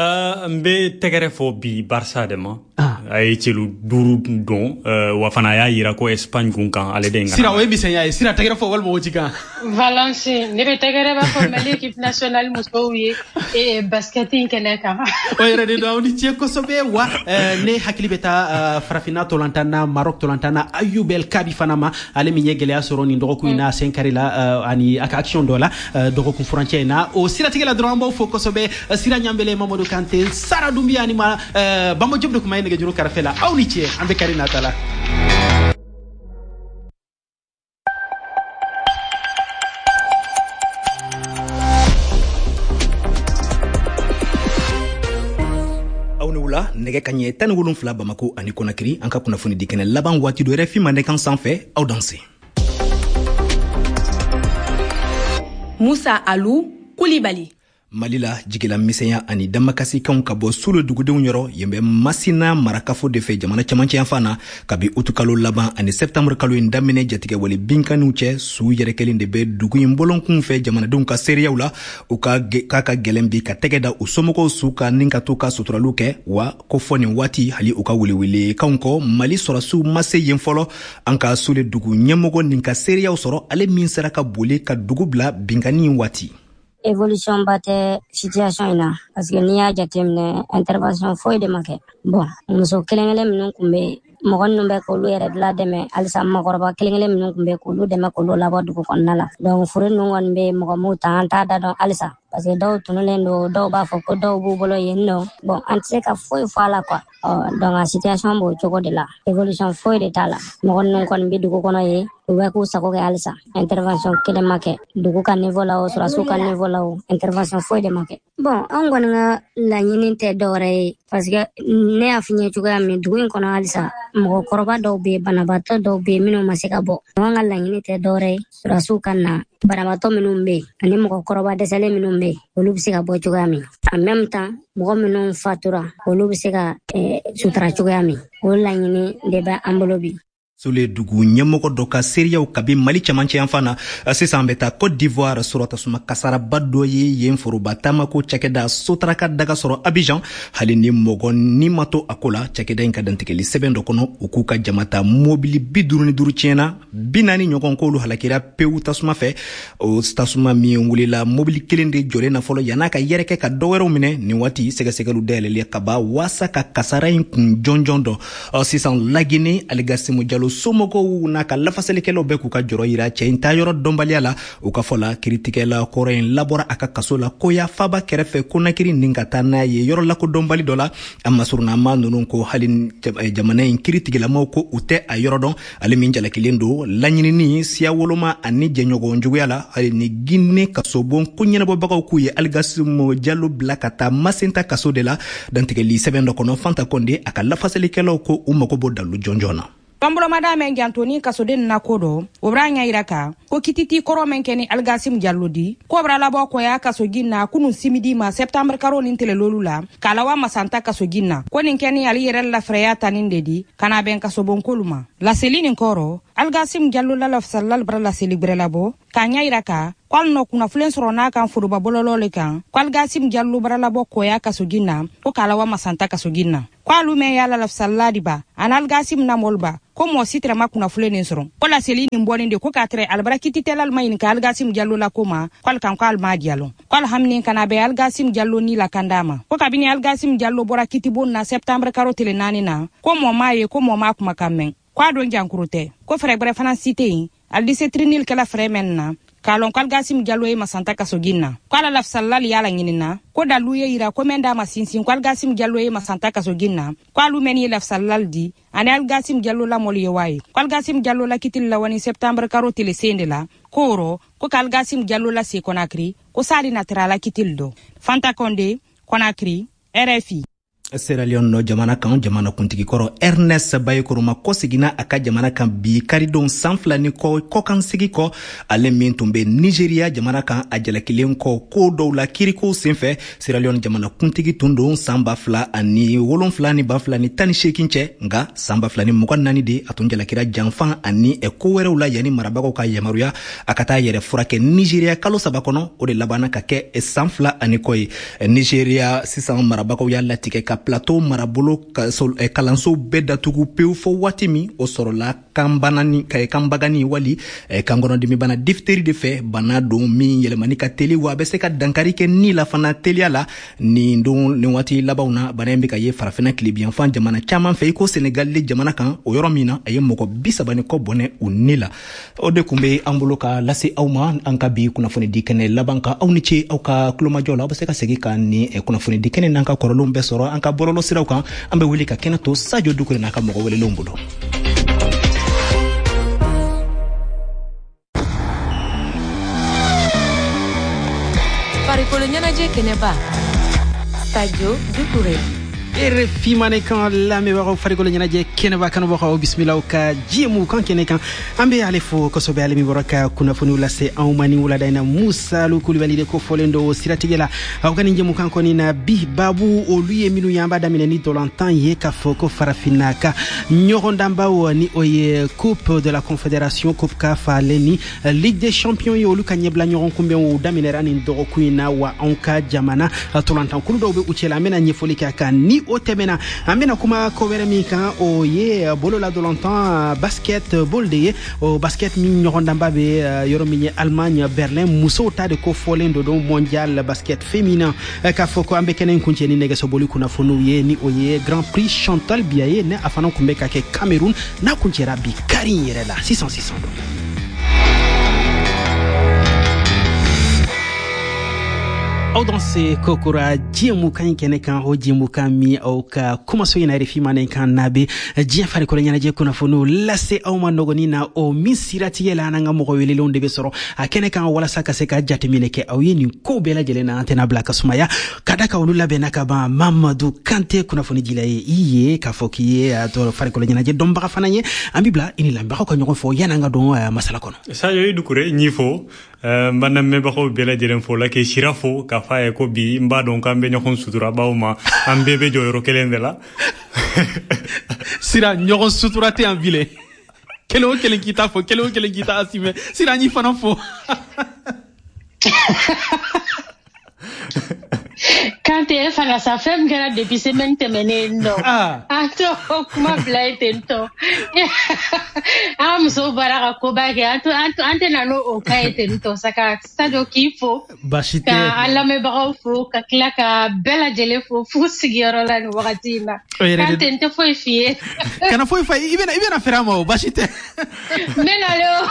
mbe tegere fo bi Barça de ma ay celu duru don wa fana ya yira ko Espagne gun kan ale de ngana sira o emission ya sira tegere fo walmo wuci ka Valence ne be tegere ba ko l'équipe nationale musowi e basketing keneka wera de don ni che kosobe wa ne hakili beta farafina tolantana Maroc tolantana Ayoubel Kabi fanama ale mi yegele asoro ni ndoko ina senkari la ani aka action dola doko ku frontière na o sira tegela drambo fo kosobe sira nyambele Mamadou Kanté Sara Doumbia ni ma bambo job de kuma ne juru karafela awni ci ambe karina tala nege kanye tan wolonfla Bamako ani Conakry anka kunafuni dikene laban wati do refi mande kan sanfé aw danser Moussa Alou Koulibaly Malila jigila misenya ani damakasi kan ka bo sulu dugudenw yoro yembe masina marakafo de fe jamana camanci fana kabi utukalo laban ani septembre kalo indamine jatige wali binkanu che su yere kelin de be dugu imbolon kun fe jamana dun ka seriya la u ka gelembi ka tegeda usomoko su ka ninka to ka suturaluke wa ko foni wati hali u ka wili kanko Mali sora su mase yen folo anka sule dugu nyemogo ninka seriya soro ale min saraka boli ka dugu bla binkani wati évolution bate situation ina parce que niya jatemne intervention foi de make bon muso kelengele minun kumbe mogon numbe ko lu yere la deme alisa magorba kelengele minun kumbe ko lu deme ko lu labo dugu konnala donc fure nungon be mogo muta anta da don alisa parce que daw tunulen do daw ba fo ko daw bu bolo yenno bon anse ka foi fala quoi dans la situation bo chogo de la évolution foi de tala mogon nun kon be dugu kono ye we ko sako ke alisa intervention kele make dugu kan niveau la o sura su kan niveau la o intervention foi de make bon on gona la nyini te dore parce que ne afinye chuga mi dugu kono alisa mo koroba do be banabato do be mino masika bo wanga la nyini te dore sura su kan na banabato minu be ani mo koroba desale minu be olu bisika bo chuga mi en même temps mo minu fatura olu bisika sutra chuga mi o la nyini de ba ambolobi Sule dugu ɲɛmɔgɔ dɔ ka seereyaw kabi Mali cɛmancɛ yan fana sisan bɛ taa Côte d'Ivoire sɔrɔ tasuma kasaraba dɔ ye yen foroba taamako cakɛda Sotraka daga sɔrɔ Abidjan hali ni mɔgɔ ni ma to a ko la cakɛda in ka dantigɛli sɛbɛn dɔ kɔnɔ u k'u ka jamata mobili 55 tiɲɛna 40 ɲɔgɔn k'olu halakira pewu tasuma fɛ o tasuma min wulila mobili kelen de jɔlen na fɔlɔ yan'a ka yɛrɛkɛ ka dɔwɛrɛw minɛ nin waati sɛgɛsɛgɛlu dayɛlɛli ka ba waasa ka kasara in kun jɔnjɔn dɔ sisan Lagine Aligasimu Jalo somɔgɔw n'a ka lafasalikɛlaw bɛ k'u ka jɔrɔ yira cɛ in ta yɔrɔ dɔnbaliya la u ka fɔ la kiritigɛla kɔrɔ in labɔra a ka kaso la koya faba kɛrɛfɛ konakiri nin ka taa n'a ye yɔrɔ lakodɔnbali dɔ la a masurunama ninnu ko hali jamana in kiritigilamaw ko u tɛ a yɔrɔ dɔn ale min jalakilen don laɲinini siya woloma ani jɛɲɔgɔn juguya la hali ni Guinée kasobon ko ɲɛnabɔbagaw k'u ye Aligasimu Jalo bila ka taa Masenta kaso de la dantigɛli sɛbɛn dɔ kɔnɔ Fanta Konde a ka lafasalikɛlaw ko u mago b'o dalu jɔnjɔn na. Bambolomada men jantoni kasoden na kodo obranya iraka ko kititi koro men keni Aligasimu Jalo di ko bra labo ko ya kasogina kunu simidi ma septembre karo nin telelolula kalawa masanta kasogina ko nin keni ali yerel la freya tanin dedi kana ben kasobon koluma la selini koro Aligasimu Jalo la lafsallal bra la celebre labo kanya iraka kwal no kuna fulen sorona kan furuba bololole kan kwal Aligasimu Jalo bra labo ko ya kasogina ko kalawa masanta kasogina kwalu me ya la lafsalladi ba an Aligasimu na molba ko mo sitra makuna fulen soron ko la selini mboni de ko katre albarakiti telal mayin ka Aligasimu Jalo la koma kwal kan kwal ma dialo kwal hamni kana be Aligasimu Jalo ni la kandama ko kabini Aligasimu Jalo bora kiti bon na septembre karo tele nani na ko mo maye ko mo makuma kamen kwa don jankurute ko frebre fana cité al 17 trinil kala fremen na kalon Aligasimu Jalo e masanta kasogina kwala lafsallal yala nyinina ko daluye ira ko menda masinsin Aligasimu Jalo e masanta kasogina kwalu meni lafsallal di ane Aligasimu Jalo la moli yewaye Aligasimu Jalo la kitil la wani septembre karo tele sendela koro ko Aligasimu Jalo la se Conakry ko sali naturala kitil do Fanta Konde Conakry RFI Sierra Leone no jamana kan jamana kuntigi kɔrɔ Ernest Bayekoroma kɔsegina a ka jamana kan bi karidon sanfila ni kɔkan segi kɔ ale min tun bɛ Nigeria jamana kan a jalakilen kɔ ko dɔw la kiriko senfɛ Sierra Leone jamana kuntigi tun don san 2007 ni 2018 cɛ nka san 2024 de a tun jalakira janfan ani ko wɛrɛw la yanni marabagaw ka yamaruya a ka taa yɛrɛ furakɛ Nigeria kalo 3 kɔnɔ o de labanna ka kɛ san 2 ani kɔ ye Nigeria sisan marabagaw y'a latigɛ ka plateau marabolo kalanso bɛɛ datugu pewu fɔ waati min o sɔrɔla kanbagani wali kankɔnɔdimi bana diphtérie de fɛ bana don min yɛlɛmani ka teli wa a bɛ se ka dankari kɛ ni la fana teliya la nin waati labanw na bana in bɛ ka ye farafina tilebiyanfan jamana caman fɛ i ko Senegal jamana kan o yɔrɔ min na a ye mɔgɔ 30 kɔ bɔnɛ u ni la o de kun bɛ an bolo ka lase aw ma an ka bi kunnafoni di kɛnɛ laban kan aw ni ce aw ka kulomajɔ la aw bɛ se ka segin ka ni kunnafoni di kɛnɛ n'an ka kɔrɔlenw bɛɛ sɔrɔ an ka bɔlɔlɔ siraw kan an bɛ wele ka kɛnɛ to Sadio Dukure n'a ka mɔgɔ welelenw bolo. Farikolo ɲɛnajɛ kɛnɛba Sadio Dukure. RFI mane kan lamɛbagaw farikolo ɲɛnajɛ kɛnɛba kanubagaw bisimilaw ka jiemu kan kɛnɛ kan an bɛ ale fo kosɛbɛ ale min bɔra ka kunnafoniw lase anw ma ni wulada in na Musalu Kulibali de ko fɔlen do siratigɛ la aw ka nin jɛmu kan kɔni na bi babu olu ye minnu y'an b'a daminɛ ni dɔlɔntan ye k'a fɔ ko farafinna ka ɲɔgɔndanbaw ni o ye Coupe de la Confédération Coupe ka falen ni Ligue des Champions ye olu ka ɲɛbila ɲɔgɔn kunbɛn o daminɛra nin dɔgɔkun in na wa anw ka jamana tɔlɔntankulu dɔw bɛ u cɛla an bɛna ɲɛfɔli kɛ a kan ni o tɛmɛna an bɛna kuma ko wɛrɛ min kan o ye bolola dɔlɔntan basketball de ye o basket min ɲɔgɔndanba bɛ yɔrɔ min ye Allemagne Berlin musow ta de ko fɔlen do mondial basket féminin k'a fɔ ko an bɛ kɛnɛ in kuncɛ ni nɛgɛsoboli kunnafoniw ye ni o ye Grand Prix Chantal Biaye ne a fana kun bɛ ka kɛ Cameroun n'a kuncɛra bi kari in yɛrɛ la 600 don. aw don se kokora jiemu kan kɛnɛ kan o jiemu kan min aw ka kumaso in na RFI manen kan n'a bɛ diɲɛ farikolo ɲɛnajɛ kunnafoniw lase aw ma nɔgɔnin na o min siratigɛ la an ka mɔgɔ welelenw de bɛ sɔrɔ a kɛnɛ kan walasa ka se ka jateminɛ kɛ aw ye nin ko bɛɛ lajɛlen na an tɛna bila ka sumaya ka da ka olu labɛnna ka ban Mamadu Kante kunnafoni dila ye i ye k'a fɔ k'i ye farikolo ɲɛnajɛ dɔnbaga fana ye an bɛ bila i ni lamɛnbagaw ka ɲɔgɔn fɔ yan'an ka dɔn masala kɔnɔ. Sadio Dukure ɲi fo n b'an lamɛnbagaw bɛɛ lajɛlen fo la k'i sira fo k'a fɔ a ye ko bi n b'a dɔn k'an bɛ ɲɔgɔn sutura baw ma an bɛɛ bɛ jɔyɔrɔ kelen de la. Sira ɲɔgɔn sutura tɛ yan bilen. kelen kita fo kelen kita asime sirani fana fo Quand tu es fan à sa femme, qu'elle depuis semaine tɛmɛnen non. Attends, kuma bila ye ten tɔ. An muso baara ka koba kɛ, an tɛ na n'o ka ye ten tɔ sa ka Sadio k'i fo. Baasi tɛ. Ka an lamɛnbagaw fo, ka tila ka bɛɛ lajɛlen fo f'u sigiyɔrɔ la nin wagati in na. Kan tɛ n tɛ foyi f'i ye. Kana foyi f'a ye, i bɛna fɛrɛ a ma o, baasi tɛ. N bɛ nalen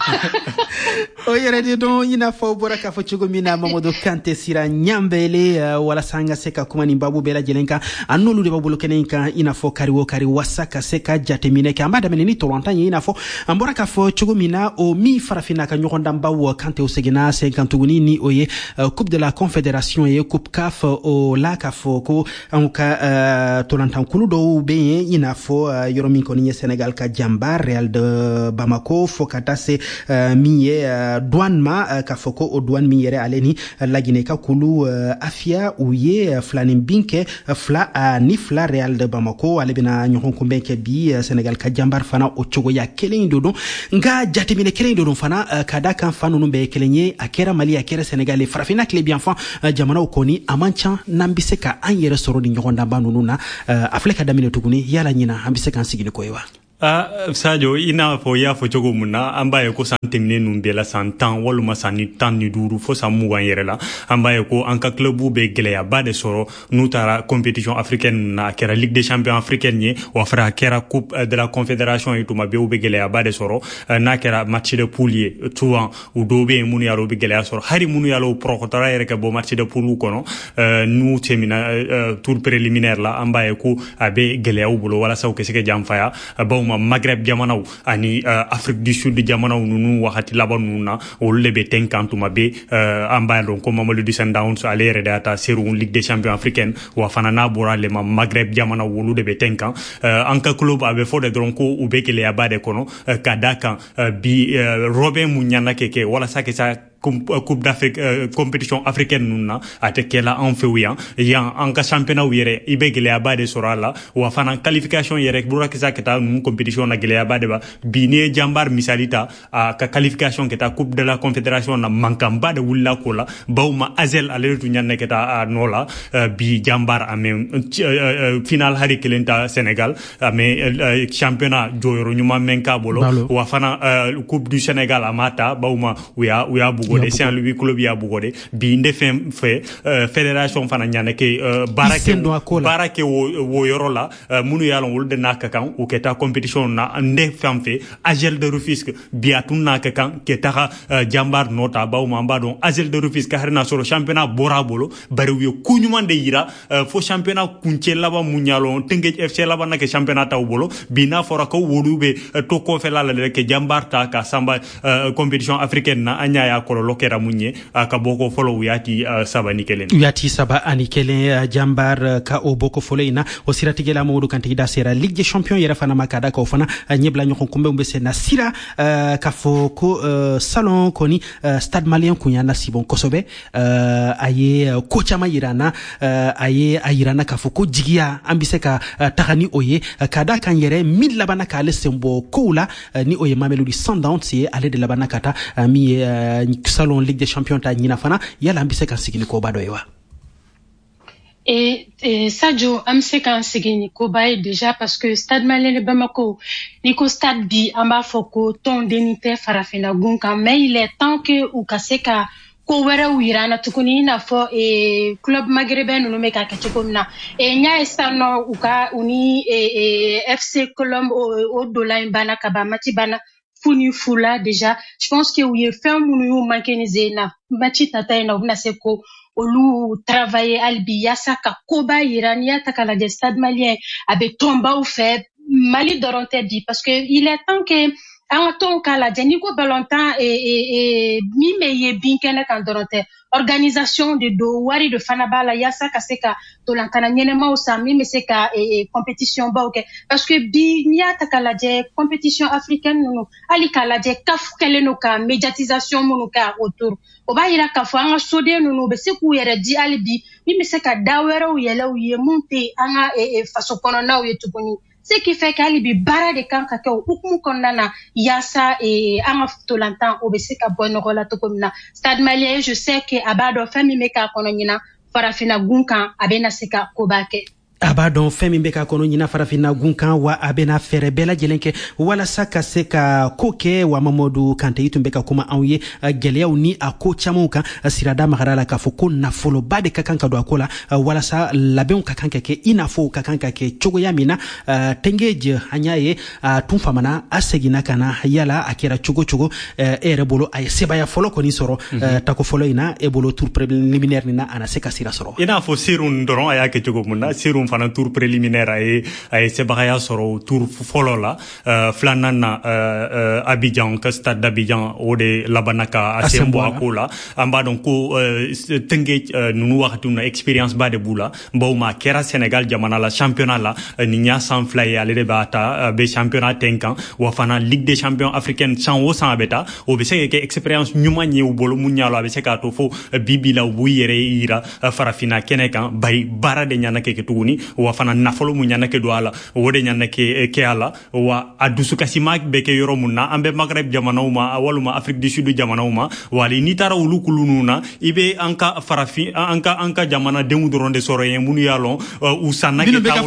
o. O yɛrɛ de don i n'a fɔ bɔra k'a fɔ cogo min na Mamadou Kante Sira Ɲambele walasa an ka se ka kuma nin babu bɛɛ lajɛlen kan a n'olu de b'a bolo kɛnɛ in kan i n'a fɔ kari o kari wasa ka se ka jateminɛ kɛ an b'a daminɛ ni tɔlɔntan ye i n'a fɔ an bɔra k'a fɔ cogo min na o min farafinna ka ɲɔgɔndanbaw Kante o seginna sen kan tuguni ni o ye coupe de la confédération ye coupe CAF o la k'a fɔ ko an ka tɔlɔntankulu dɔw bɛ yen i n'a fɔ yɔrɔ min kɔni ye Sénégal ka janba Real de Bamako fo ka taa se min ye douane ma k'a fɔ ko o douane min yɛrɛ ale ni Laginɛ ka kulu Afia u ye filanin bin kɛ ni fila Real de Bamako ale bɛna ɲɔgɔn kunbɛn kɛ bi Sénégal ka janbar fana o cogoya kelen do don nka jateminɛ kelen do don fana ka da kan fan ninnu bɛɛ ye kelen ye a kɛra Mali a kɛra Sénégal farafinna tile bi yan fan jamanaw kɔni a man ca n'an bɛ se ka an yɛrɛ sɔrɔ ni ɲɔgɔndanba ninnu na a filɛ ka daminɛ tuguni yala ɲina an bɛ se k'an sigi ni ko ye wa Sadio i n'a fɔ i y'a fɔ cogo min na an b'a ye ko san tɛmɛnen ninnu bɛɛ la san 10 walima san 15 fo san 20 yɛrɛ la an b'a ye ko an ka clubw bɛ gɛlɛyaba de sɔrɔ n'u taara compétition africaine na a kɛra Ligue des champions africaine ye wa fara a kɛra coupe de la confédération ye tuma bɛɛ u bɛ gɛlɛyaba de sɔrɔ n'a kɛra match de poule ye souvent u dɔw bɛ yen minnu y'a u bɛ gɛlɛya sɔrɔ hali minnu y'a u pɔrɔkɔtɔra yɛrɛ ka bɔ match de poule kɔnɔ n'u tɛmɛna tour préliminaire la an b'a ye ko a bɛ gɛlɛya u bolo walasa u ka se ka janfaya bawo Maghreb jamanaw ani Afrique du Sud jamanaw nunu wagati laban nunu na olu de bɛ ten kan tuma bɛ an b'a dɔn ko Mamelodi Sundowns ale yɛrɛ de y'a ta seru Ligue des champions africaine wa fana n'a bɔra ale ma Maghreb jamanaw olu de bɛ ten kan an ka club a bɛ fɔ de dɔrɔn ko u bɛ gɛlɛyaba de kɔnɔ ka da kan bi Robin mun ɲana kɛ walasa ka sa coupe d'Afrique compétition africaine nun na a tɛ kɛla an fɛ yan an ka championnat yɛrɛ i bɛ gɛlɛyaba de sɔrɔ a la wa fana qualification yɛrɛ bɔra kisa ka taa nun compétition na gɛlɛyaba de ba bi ni ye janbar misali ta a ka qualification ka taa coupe de la confédération na mankanba de wulila ko la bawo ma Azel ale tun ɲanɛ ka taa a nɔ la bi janbar a mɛ final hari kelen ta Sénégal a mɛ championnat jɔyɔrɔ ɲuman mɛn k'a bolo wa fana coupe du Sénégal a ma ta bawo ma u y'a bugode Saint-Louis club y'a bugode bi nde fɛn fɛ fédération fana ɲanɛ ke baara kɛ wo yɔrɔ la minnu y'a lɔn olu de n'a ka kan u kɛ taa compétition na nde fɛn fɛ Agel de Rufisque bi a tun n'a ka kan kɛ taga janbar nɔ ta bawo ma an b'a dɔn Agel de Rufisque hari n'a sɔrɔ championnat bɔra a bolo bari u ye ko ɲuman de yira fo championnat kuncɛ laban mun y'a lɔn Teungueth FC laban na kɛ championnat t'aw bolo bi n'a fɔra ko wolu bɛ to kɔfɛla la de kɛ janbar ta ka sanba compétition africaine na an y'a kɔlɔlɔ kɛra mun ye ka bɔ ko fɔlɔ u y'a ti saba ni kelen jambar ka o bɔ ko fɔlɔ in na o siratigɛ la Mamadou Kante da sera Ligue des champions yɛrɛ fana ma ka da ka o fana ɲɛbila ɲɔgɔn kunbɛnw bɛ se na sira k'a fɔ ko salon kɔni stade malien kun y'a nasibɔn kosɛbɛ a ye ko caman yira na a ye a yira na k'a fɔ ko jigiya an bɛ se ka taga ni o ye ka da kan yɛrɛ min labanna k'ale sen bɔ kow la ni o ye Mamelodi Sundowns ye ale de labanna ka taa min ye salon Ligue des champions ta ɲina fana yala an bɛ se ka sigi ni koba dɔ ye wa Sadio an bɛ se k'an sigi ni koba ye déjà parce que stade malien de Bamako ni ko stade bi an b'a fɔ ko tɔnden tɛ farafinna gun kan mais il est temps que u ka se ka ko wɛrɛw yira an na tuguni i n'a fɔ club maghrébin ninnu bɛ ka kɛ cogo min na n y'a ye sisan nɔ u ni FC Colombe o dolan in banna ka ban match banna fu ni fu la déjà je pense que u ye fɛn minnu y'u manqué ni zen na match tata in na u bɛna se ko olu travailler hali bi yaasa ka koba yira n'i y'a ta k'a lajɛ stade malien a bɛ tɔnbaw fɛ Mali dɔrɔn tɛ bi parce que il est temps que an ka tɔnw k'a lajɛ n'i ko ballontan min bɛ ye binkɛnɛ kan dɔrɔn tɛ organisation de do wari de fana b'a la yaasa ka se ka dolankana ɲɛnɛmaw san min bɛ se ka compétition baw kɛ parce que bi n'i y'a ta k'a lajɛ compétition africaine ninnu hali k'a lajɛ CAF kɛlen don ka médiatisation minnu kɛ autour o b'a yira k'a fɔ an ka soden ninnu u bɛ se k'u yɛrɛ di hali bi min bɛ se ka da wɛrɛw yɛlɛ u ye mun tɛ an ka faso kɔnɔnaw ye tuguni ce qui fait qu'ali bi bara de kan ka kɛ o hukumu kɔnɔna na yasa an ka tolantan o bɛ se ka bɔ nɔgɔ la cogo min na Stade Malien je sais que a b'a dɔn fɛn min bɛ k'a kɔnɔ ɲina farafina gun kan a bɛ na se ka koba kɛ. a b'a dɔn fɛn min bɛ ka kɔnɔ ɲina farafina gun kan wa a bɛna fɛɛrɛ bɛɛ lajɛlen kɛ walasa ka se ka ko kɛ wa Mamadu Kante i tun bɛ ka kuma anw ye gɛlɛyaw ni a ko camanw kan sirada magara la k'a fɔ ko nafoloba de ka kan ka don a ko la walasa labɛnw ka kan ka kɛ i n'a fɔ ka kan ka kɛ cogoya min na Tengeji an y'a ye a tun famana a seginna ka na yala a kɛra cogo cogo e yɛrɛ bolo a ye sebaya fɔlɔ kɔni sɔrɔ tako fɔlɔ in na e bolo tour préliminaire nin na a na se ka sira sɔrɔ i n'a fɔ serun dɔrɔn a y'a kɛ cogo mun na serun fana tour préliminaire a ye sebagaya sɔrɔ tour fɔlɔ la filanan na Abidjan ka stade d'Abidjan o de labanna ka a sen bɔ a ko la an b'a dɔn ko Tengeji ninnu wagatiw na expérience ba de b'u la bawo ma kɛra Sénégal jamana la championnat la nin y'a san fila ye ale de b'a ta a bɛ championnat ten kan wa fana Ligue des champions africaine san o san a bɛ ta o bɛ se ka kɛ expérience ɲuman ye u bolo mun ɲa lo a bɛ se k'a to fo bibi la u b'u yɛrɛ yira farafina kɛnɛ kan bari baara de ɲana kɛ tuguni wa fana nafolo mun ɲana kɛ don a la o de ɲana kɛ a la wa a dusukasima bɛ kɛ yɔrɔ mun na an bɛ Maghreb jamanaw ma walima Afrique du Sud jamanaw ma wali n'i taara olu kulunu na i bɛ an ka farafin an ka jamanadenw dɔrɔn de sɔrɔ yen minnu y'a lɔn u sanna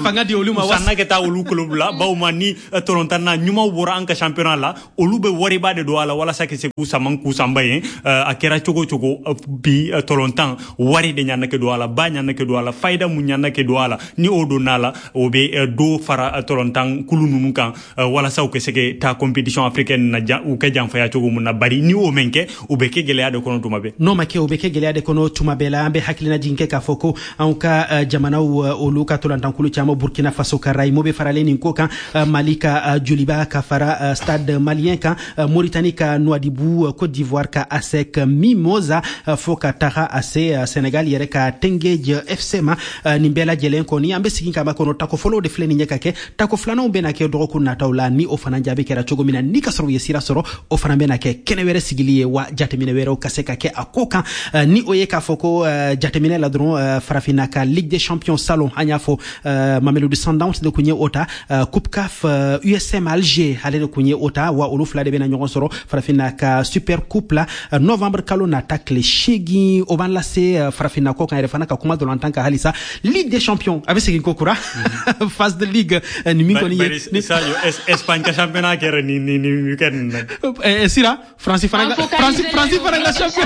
kɛ taa olu kolo la bawo ma ni tɔlɔntanna ɲumanw bɔra an ka championnat la olu bɛ wariba de don a la walasa ka se k'u sanba yen a kɛra cogo cogo bi tɔlɔntan wari de ɲana kɛ don a la ba ɲana kɛ don a la fayida mun ɲana kɛ don a la ni o don n'a la o bɛ do fara tɔlɔntan kulu ninnu kan walasa u ka se ka taa compétition africaine na u ka janfaya cogo mun na bari ni o men kɛ u bɛ kɛ gɛlɛya de kɔnɔ tuma bɛɛ n'o ma kɛ u bɛ kɛ gɛlɛya de kɔnɔ tuma bɛɛ la an bɛ hakilina jigin kɛ k'a fɔ ko anw ka jamanaw olu ka tɔlɔntankulu caman Burkina Faso ka Raimo bɛ faralen nin ko kan Mali ka joliba ka fara Stade Malien kan Mauritanie ka Nouadhibou Côte d'Ivoire ka ASEC Mimosa fo ka taga a se Sénégal yɛrɛ ka Tengeji FC ma nin bɛɛ lajɛlen kɔni an bɛ segin ka ba kɔnɔ tako fɔlɔw de filɛ nin ye ka kɛ tako filananw bɛna kɛ dɔgɔkun nataw la ni o fana jaabi kɛra cogo min na ni ka sɔrɔ u ye sira sɔrɔ o fana bɛna kɛ kɛnɛ wɛrɛ sigili ye wa jateminɛ wɛrɛw ka se ka kɛ a ko kan ni o ye k'a fɔ ko jateminɛ la dɔrɔn farafina ka Ligue des champions salon an y'a fɔ Mamelodi Sundowns de kun ye o ta Coupe CAF USM Alger ale de kun ye o ta wa olu fila de bɛna ɲɔgɔn sɔrɔ farafina ka Super Coupe la novembre kalo nata tile 8 o b'an lase farafina ko kan yɛrɛ fana ka kuma dɔrɔn ka halisa Ligue des champions a bɛ segin ko kura phase de ligue ni min kɔni ye Espagne ka championnat kɛra ni weekend na sira France fana ka champion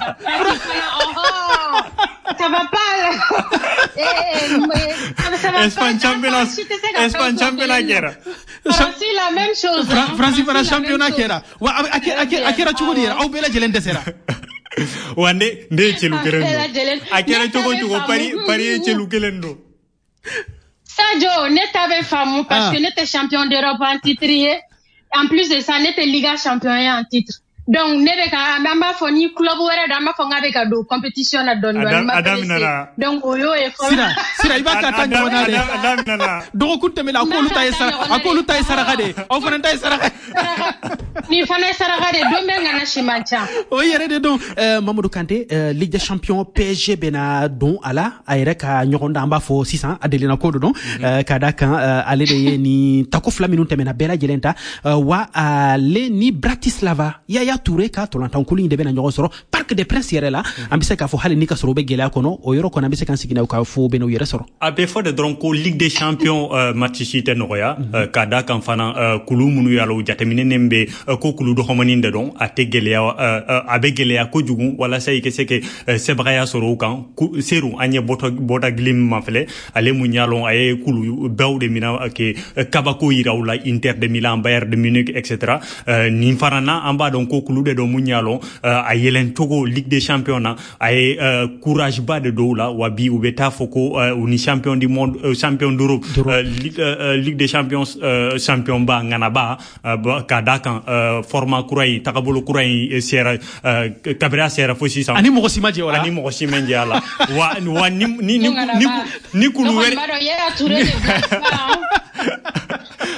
ça va pas Espagne championnat kɛra France la même chose France fana championnat kɛra wa a kɛra cogo di aw bɛɛ lajɛlen dɛsɛra wa ne ye celu kelen don a kɛra cogo Paris ye celu kelen don Sadio ne t'avais faamu parce que ne t'es champion d'Europe en titre en plus de ça ne t'es Liga champion en titre donc ne bɛ ka an b'a fɔ ni club wɛrɛ don an b'a fɔ k'a bɛ ka don compétition na dɔɔni donc o y'o ye fɔlɔ sira i b'a ka taa ɲɔgɔn na de dɔgɔkun tɛmɛna a k'olu ta ye saraka de aw fana ta ye saraka ni fana ye saraka de don bɛɛ ŋana si man ca o yɛrɛ de don Mamadou Kante Ligue des champions PSG bɛna don a la a yɛrɛ ka ɲɔgɔn da an b'a fɔ sisan a delina ko don ka da kan ale de ye ni tako fila minnu tɛmɛna bɛɛ lajɛlen ta wa ale ni Bratislava Yaya Touré ka tɔlɔntankulu in de bɛna ɲɔgɔn sɔrɔ Parc des Princes yɛrɛ la an bɛ se k'a fɔ hali ni ka sɔrɔ u bɛ gɛlɛya kɔnɔ o yɔrɔ kɔnɔ an bɛ se k'an sigi n'a k'a fɔ u bɛna u yɛrɛ sɔrɔ a bɛ fɔ de dɔrɔn ko Ligue des champions match si tɛ nɔgɔya ka da kan fana kulu minnu y'a la u jateminɛnen bɛ ko kulu dɔgɔmanin de dɔn a tɛ gɛlɛya a bɛ gɛlɛya kojugu walasa i ka se ka sebagaya sɔrɔ u kan seru an ye bɔta gili min ma filɛ ale mun y'a lɔn a ye kulu bɛɛw de mina ke kabako yira u la Inter de Milan Bayern de Munich etc nin fana na an b'a dɔn ko kulu de dɔn mun y'a lɔn a yɛlɛn cogo Ligue des champions na a ye courage ba de dɔw la wa bi u bɛ taa fɔ ko u ni champion du monde champion d'Europe Ligue des champions champion ba ŋana ba ka da kan format kura in tagabolo kura in sera kabira sera fo sisan ani mɔgɔ si ma jɛ wala ani mɔgɔ si ma jɛ a la wa ni kulu wɛrɛ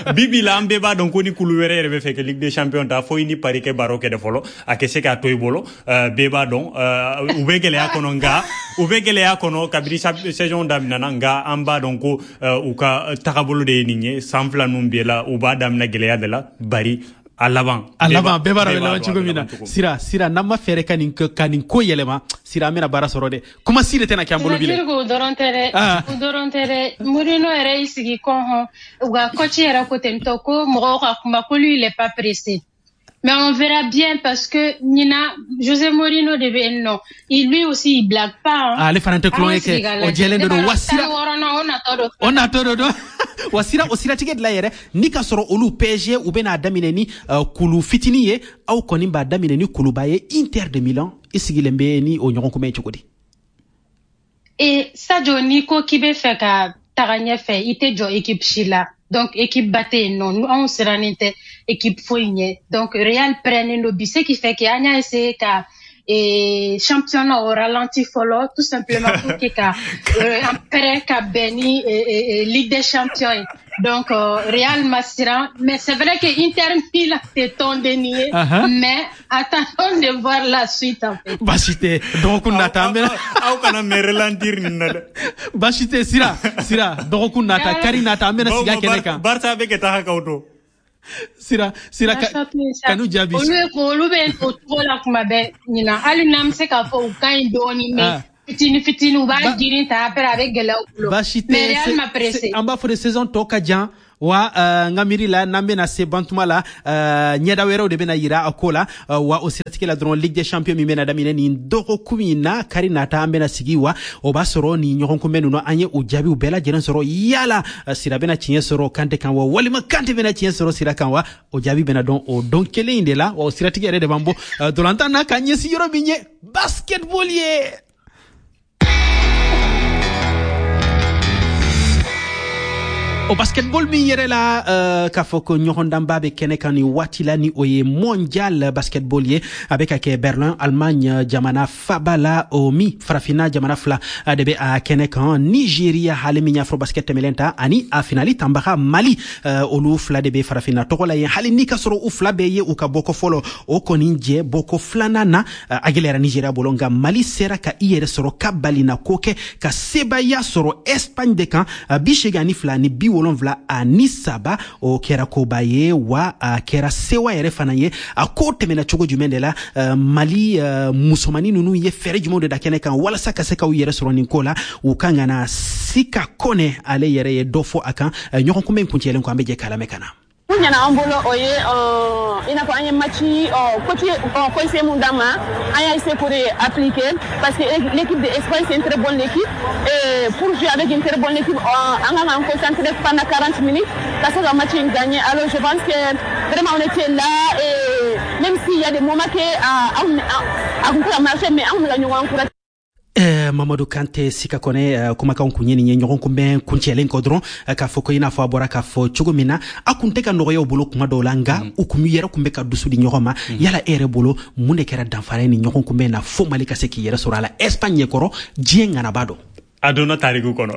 bibi la ambe ba donc ni kuluwere rebe fe que Ligue des Champions ta fo ni pari ke baro ke de folo akese ka toy bolo beba don ubegele akono nga ubegele akono kabiri saison damnana nga amba donc uka takabolo de ninye samfla numbiela uba damna gelea de la bari alaban beba la chugomina sira namma fere kanin ko yelema sira mena bara sorode kuma sire tena kyambolo bile dorontere Mourinho era isigi konho uga coach era ko tentoko mo ka kuma ko lui il est pas pressé. Mais on verra bien parce que José Mourinho devait non. Lui aussi il blague pas. Les fanante cloné que o jelendo do wasira. On a todo do. Wasira osira ticket la yere ni ka soro olu PSG ou bena damine ni kulu fitini ye au konimba damine ni kulu baye Inter de Milan isigilembe ni o nyon ko me chokodi. Et Sadio Nico qui be fait ka taganya fait ite jo équipe Chila. Donc équipe batte non nous on sera nite équipe foigne donc Real prenne le but ce qui fait que anya essayer ka et championnat au ralenti follow tout simplement pour que après ka beni Ligue des Champions donc Real Massiran mais c'est vrai que Inter Milan c'est ton dénié mais attendons de voir la suite en fait basité donc on attend au kana me ralentir nada basité sira donc on attend Karina ta mena siga keneka Barça avec ta hakauto sira kanu jabi olu be to la kuma be nyina ali nam se ka fo kan doni me fitini uba girin ta après avec gela mais Real m'a pressé amba for saison to ka jan wa ngamiri la nambe na se bantuma la nyeda wero de bena yira akola wa osirtike la dron Ligue des Champions mi mena damine ni ndoko kumina karina ta ambe na sigiwa obasoro ni nyoron kumenu no anye ujabi ubela jeren soro yala sira bena chinye soro kante kan wa walima kante bena chinye soro sira kan wa ojabi bena don o don kele indela wa osirtike de bambo dolanta na kanye si yoro binye basketball ye o basketball mi yere la ka foko nyohondamba be kenekani watila ni oye mondial basketball ye avec ake Berlin Allemagne jamana fabala o mi frafina jamana fla debe a kenekan Nigeria halimi afro basket melenta ani a finali tambaka Mali olu fla debe frafina tokola ye halini kasoro u fla be ye u ka boko folo o koninje boko flanana agilera Nigeria bolonga Mali sera ka iyere soro kabali na koke ka sebaya soro Espagne de kan bishegani fla ni bi wolonvla a nisaba o kera kobaye wa kera sewa yere fanaye a kote mena chogo jumendela Mali musomani nunu ye fere jumodo da kene kan wala saka seka u yere soroni kola u kangana sika kone ale yere ye dofo akan nyokon kumen kuntielen ko ambe je kala mekana Nyana ambolo oye ina ko anye matchi côté conseil mundama aya essayer pour appliquer parce que l'équipe de Espagne c'est une très bonne équipe et pour jouer avec une très bonne équipe on a concentré pendant 40 minutes ça sera un match gagné alors je pense que vraiment on était là et même s'il y a des moments que on a marché mais on l'a encouragé Mamadou Kanté sika kone kuma kan kunyeni nyenyon kumbe kunchelen kodron ka foko ina fo abora ka fo chugumina akunte ka nogo yo bolo kuma dolanga ukumi yera kumbe ka dusu di nyoma yala ere bolo munde kera danfare ni nyokon kumbe na fo malika seki yera sorala Espagne koro jenga na bado adona tariku kono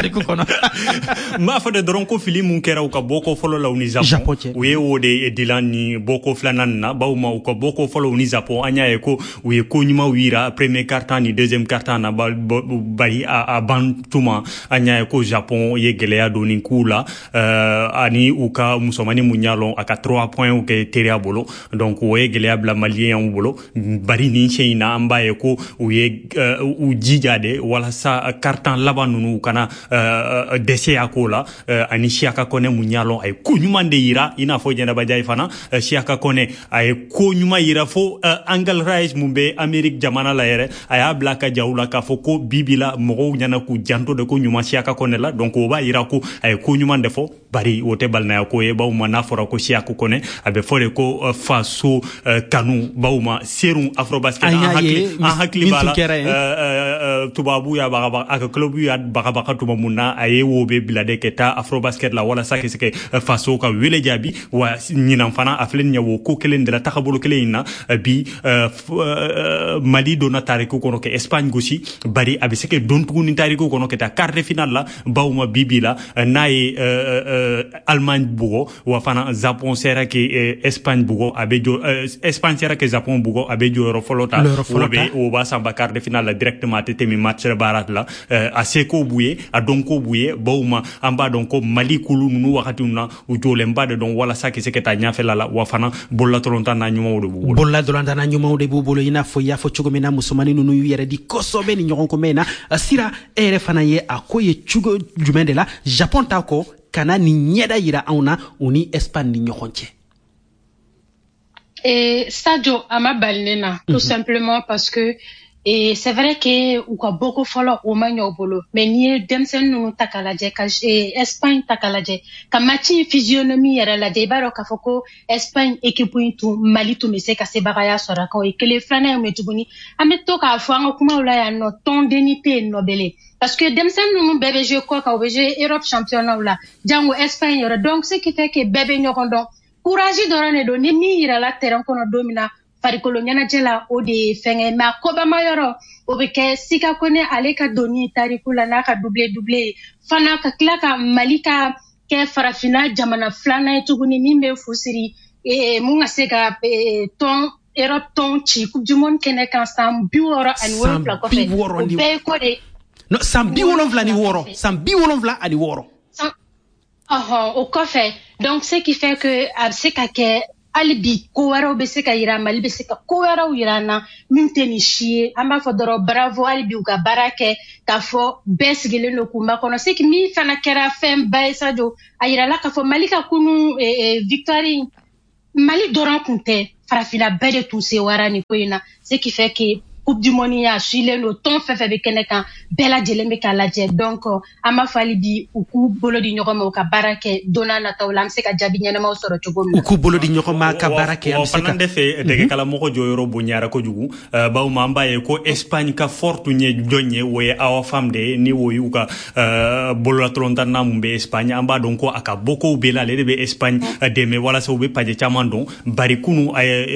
ma fa de doron ko fili mun kera ka boko folo la uni Japon we wode e dilani boko flanan na bawma ko boko folo uni Japon anya e ko we ko nyuma wira premier quart-temps ni deuxième quart-temps na bari a bantuma anya e ko Japon ye gelea doni kula ani uka musomani munyalo aka 3 points ou ke teria bolo donc we gelea bla malien bolo bari ni cheina amba e ko we u jijade wala sa carton labanunu kana dese akola ani Siaka Kone munyalo ay kunyumande yira ina fo jenda bajay fana Siaka Kone ay kunyuma yira fo Angle Rise mumbe Amerique jamana la yere aya blaka jawla ka fo ko bibila mo nyana ku janto de ko nyuma Siaka Kone la donc o ba yira ko ay kunyumande fo bari wote balna ko e bawma na fora ko Siaka Kone abe fore ko faso kanu bawma serum afrobasket en hakli bala tubabu ya baga club yu ad baka tuma munna aye wobe bilade keta afrobasket la wala sake sake faso ka wele jabi wa nyinam fana aflen nyawo ko kelen de la takabolo kelen na bi Mali dona tariku kono ke Espagne gosi bari abiseke don tugu ni tariku kono ke ta quart de finale la bawma bibila nae Allemagne bugo wa fana Japon sera ke Espagne bugo abejo Espagne sera ke Japon bugo abejo rofolota o ba samba quart de finale directement temi match barat la a seko buye a donko buye bawma amba donko Mali kulu nunu wakati una ujole mbade don wala saki seketa nyafela la wa fana bolla tolonta na nyuma de bugo bolla dolanda na nyuma de bugo ina fo ya fo chugomena musomani nunu yere di kosobe ni nyoronko mena sira ere fana ye akoye chugo jumende la Japon tako kana ni nyeda yira auna uni Espagne ni nyoronche. Et Sadio Amabalnena, tout simplement parce que et c'est vrai que ou quoi beaucoup follow au bolo mais ni demsen nous takalaje ka Espagne takalaje ka match physionomie yara la debaro ka foko Espagne équipe tout Mali tout mais c'est ka se bagaya sora ko et que les flana metubuni ameto ka fanga kuma ula ya no ton denité nobele parce que demsen nous bébé jeu ko ka obje Europe championnat là jango Espagne yara donc ce qui fait que bébé nyokondo courage dorane do ni mi yara la terrain kono domina farikolo nyana jela o de fenge ma koba mayoro o be ke sika kone ale ka doni tarikula na ka double fana ka klaka malika ke farafina jamana flana etuguni nimbe fusiri munga seka ton Europe ton chi coupe du monde kene kan sam biworo ani woro pla ko fe be ko de no sam biwolo vla ni woro sam biwolo vla ani woro au café donc ce qui fait que seka ke alibi kowaro be se ka yira mali be se ka kowaro yira na minteni shie amba fodoro bravo alibi uka barake ka fo besgele no kumba kono se ki mi fana kera fem bay Sadio ayira la ka fo malika kunu victoire mali doran kunte farafina bede tout se warani koina ce qui fait que coupe du monde ya suile no ton fefe be keneka bela jeleme kala je donc ama fali bi uku bolo di nyoko ka barake dona na tawlam se ka jabi nyana ma soro chogo uku bolo di nyoko ma ka barake am se ka defe de kala moko joyoro bo nyara ko jugu baw mamba e ko Espagne ka fortu nye donye woye awa famde ni woyu ka bolo la tronta na mumbe Espagne amba donc aka boko bela le be Espagne de me wala so be paje chamandon bari kunu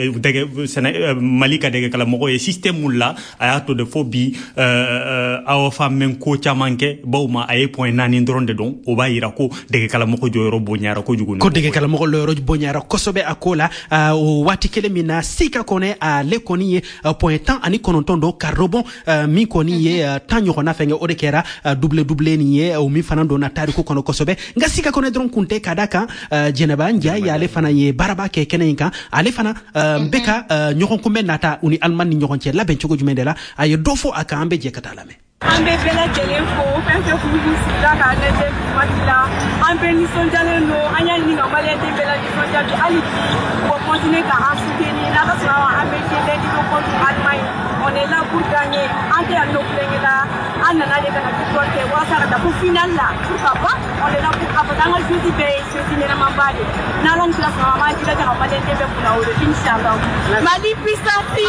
de malika de kala moko e système la ayato de phobie awa femme ko chamanke bawma ay point nani ndronde don o bayira ko de kala moko joyoro bo nyara ko jugu ko de kala moko loro bo nyara ko sobe akola o wati kele mina sika kone a le koni point temps ani kononton do karobon mi koni ye tanyo kona fenge o de kera double ni ye o mi fanando na tari ko kono ko sobe nga sika kone dron kunte kadaka jeneba nja ya le fana ye baraba ke kenenka ale fana beka nyokon kumbe nata uni alman ni nyokon che la bencho jumendela ay dofo aka ambe je katalame ambe bela jelenfo fenfe kubu sida ka lete matila ambe ni sonjale no anya ni no male de bela ni sonjale ali pour continuer à soutenir la race ambe de ko contre Allemagne on est là pour gagner ante à nos plein là anana de kana victoire ke wasara da pour final là pourquoi pas on est là pour apporter jeudi be jeudi na mambade na long la sama di la ka male de be pour la inshallah mali puissance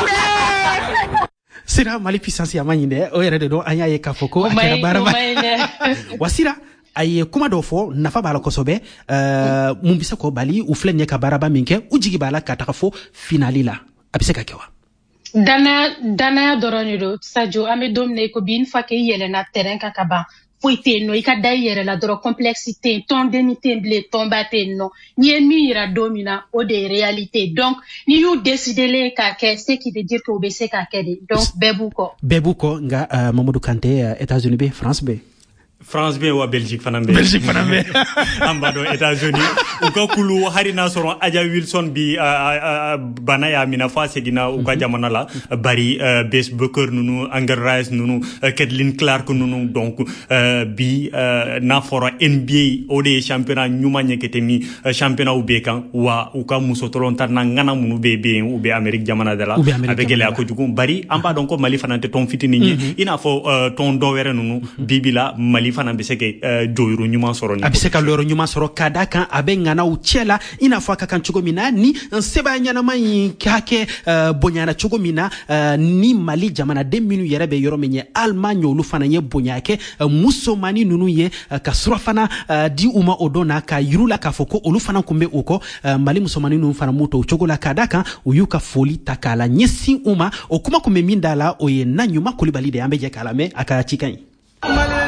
sira mali puissance ya manyinde o yere de do anya ye kafoko akira baraba wasira ay kuma do fo nafa bala ko sobe mumbisa ko bali u flenye ka baraba minke ujigi bala ka takafo finalila abise ka kewa dana doroni do Sadio ame domne ko bin fa ke yele na terrain ka kaba foite no ika dayere la doro complexité ton denité blé ton baté no ni mira domina o de réalité donc ni you décider les ka ke ce qui veut dire que obese ka kede donc bebuko nga Mamadou Kanté États-Unis be France be wa Belgique fanambe ambado États-Unis uka kulu harina soron Aja Wilson bi banaya mina fa segina uka jamana la bari Bess Booker nunu Angel Rice nunu Caitlin Clark nunu donc bi na fora NBA ode championnat nyuma nyeketemi championnat ubekan wa uka musotolon tan ngana munu bebe ube Amerique jamana de la avec les akojugu bari amba donc Mali fanante ton fitini ina fo ton dowere nunu bibila Mali fana biseke joyru nyuma soro ni abiseka loro nyuma soro kada kan abengana uchela ina faka kan chugomina ni seba nyana mai kake bonyana chugomina ni Mali jamana 2 minu yerebe yoro menye Allemagne olu fana ye bonyake musomani nunu ye kasura fana di uma odona ka yurula ka foko olu fana kumbe uko Mali musomani nunu fana muto chogola kada kan uyuka foli takala nyesi uma okuma kumbe mindala oye nanyuma kulibali de ambe je kalame aka chikai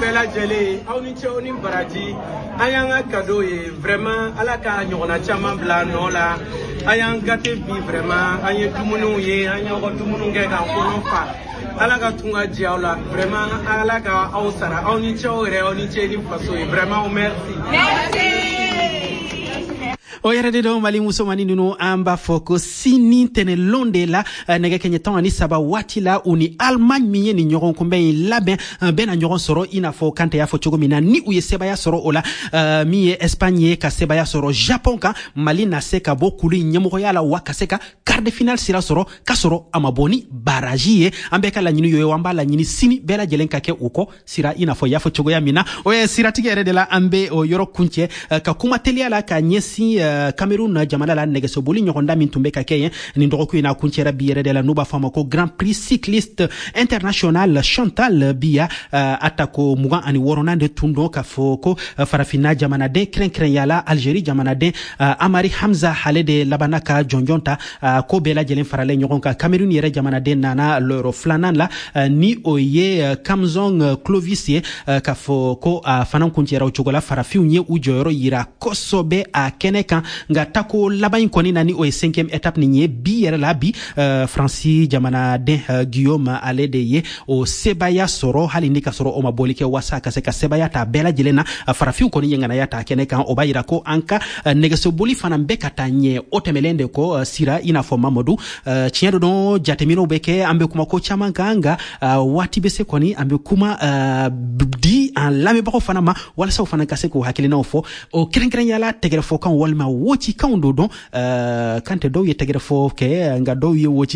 bɛɛ lajɛlen aw ni cɛw ni baraji an y'an ka cadeau ye vraiment ala ka ɲɔgɔnna caman bila nɔ la an y'an gâté bi vraiment an ye dumuniw ye an y'aw dumuniw kɛ k'an kɔnɔ fa ala ka tun ka jɛ aw la vraiment ala ka aw sara aw ni cɛw yɛrɛ aw ni cɛ ni faso ye vraiment merci. O yɛrɛ de don mali musomani nunu an b'a fɔ ko sini tɛnɛlon de la nɛgɛ kɛɲɛ 13 waati la u ni Allemagne min ye nin ɲɔgɔn kunbɛn in labɛn bɛna ɲɔgɔn sɔrɔ i n'a fɔ Kante y'a fɔ cogo min na ni u ye sebaya sɔrɔ o la min ye Espagne ye ka sebaya sɔrɔ Japon kan Mali na se ka bɔ kulu ɲɛmɔgɔya la wa ka se ka quart de finale sira sɔrɔ ka sɔrɔ a ma bɔ ni baraji ye an bɛɛ ka laɲini yo ye an b'a laɲini sini bɛɛ lajɛlen ka kɛ u kɔ sira i n'a fɔ y'a fɔ cogoya min na o ye siratigi yɛrɛ de la an bɛ o yɔrɔ kuncɛ ka kuma teliya la ka ɲɛsin Cameroun jamana la nɛgɛsoboli ɲɔgɔnda min tun bɛ ka kɛ yen nin dɔgɔkun in na kuncɛra bi yɛrɛ de la n'u b'a fɔ a ma ko Grand Prix cycliste international Chantal Biya atako 26 de tun don k'a fɔ ko farafinna jamanaden kɛrɛnkɛrɛnyala Algérie jamanaden Amari Hamza ale de labana ka jɔnjɔn ta ko bɛɛ lajɛlen faralen ɲɔgɔn kan Cameroun yɛrɛ jamanaden nana lɔrɔ filanan la ni o ye Kamzong Clovis ye k'a fɔ ko a fana kuncɛra o cogo la farafinw ye u jɔyɔrɔ yira kosɛbɛ a kɛnɛ kan nga tako laban in kɔni na ni o ye 5e étape nin ye bi yɛrɛ la bi Fransi jamanaden Guillaume ale de ye o sebaya sɔrɔ hali ni ka sɔrɔ o ma bɔli kɛ wasa ka se ka sebaya ta bɛɛ lajɛlen na farafinw kɔni ye ŋanaya ta kɛnɛ kan o b'a yira ko an ka nɛgɛsoboli fana bɛ ka taa ɲɛ o tɛmɛlen de kɔ sira i n'a fɔ Mamadu tiɲɛ do don jateminɛw bɛ kɛ an bɛ kuma ko caman kan nga waati bɛ se kɔni an bɛ kuma di an lamɛnbagaw fana ma walasa u fana ka se k'u hakilinaw fɔ o kɛrɛnkɛrɛnyala tɛgɛrɛfɔkan walima woci kanw do dɔn Kante dɔw ye tɛgɛrɛfɔ kɛ nga dɔw ye woci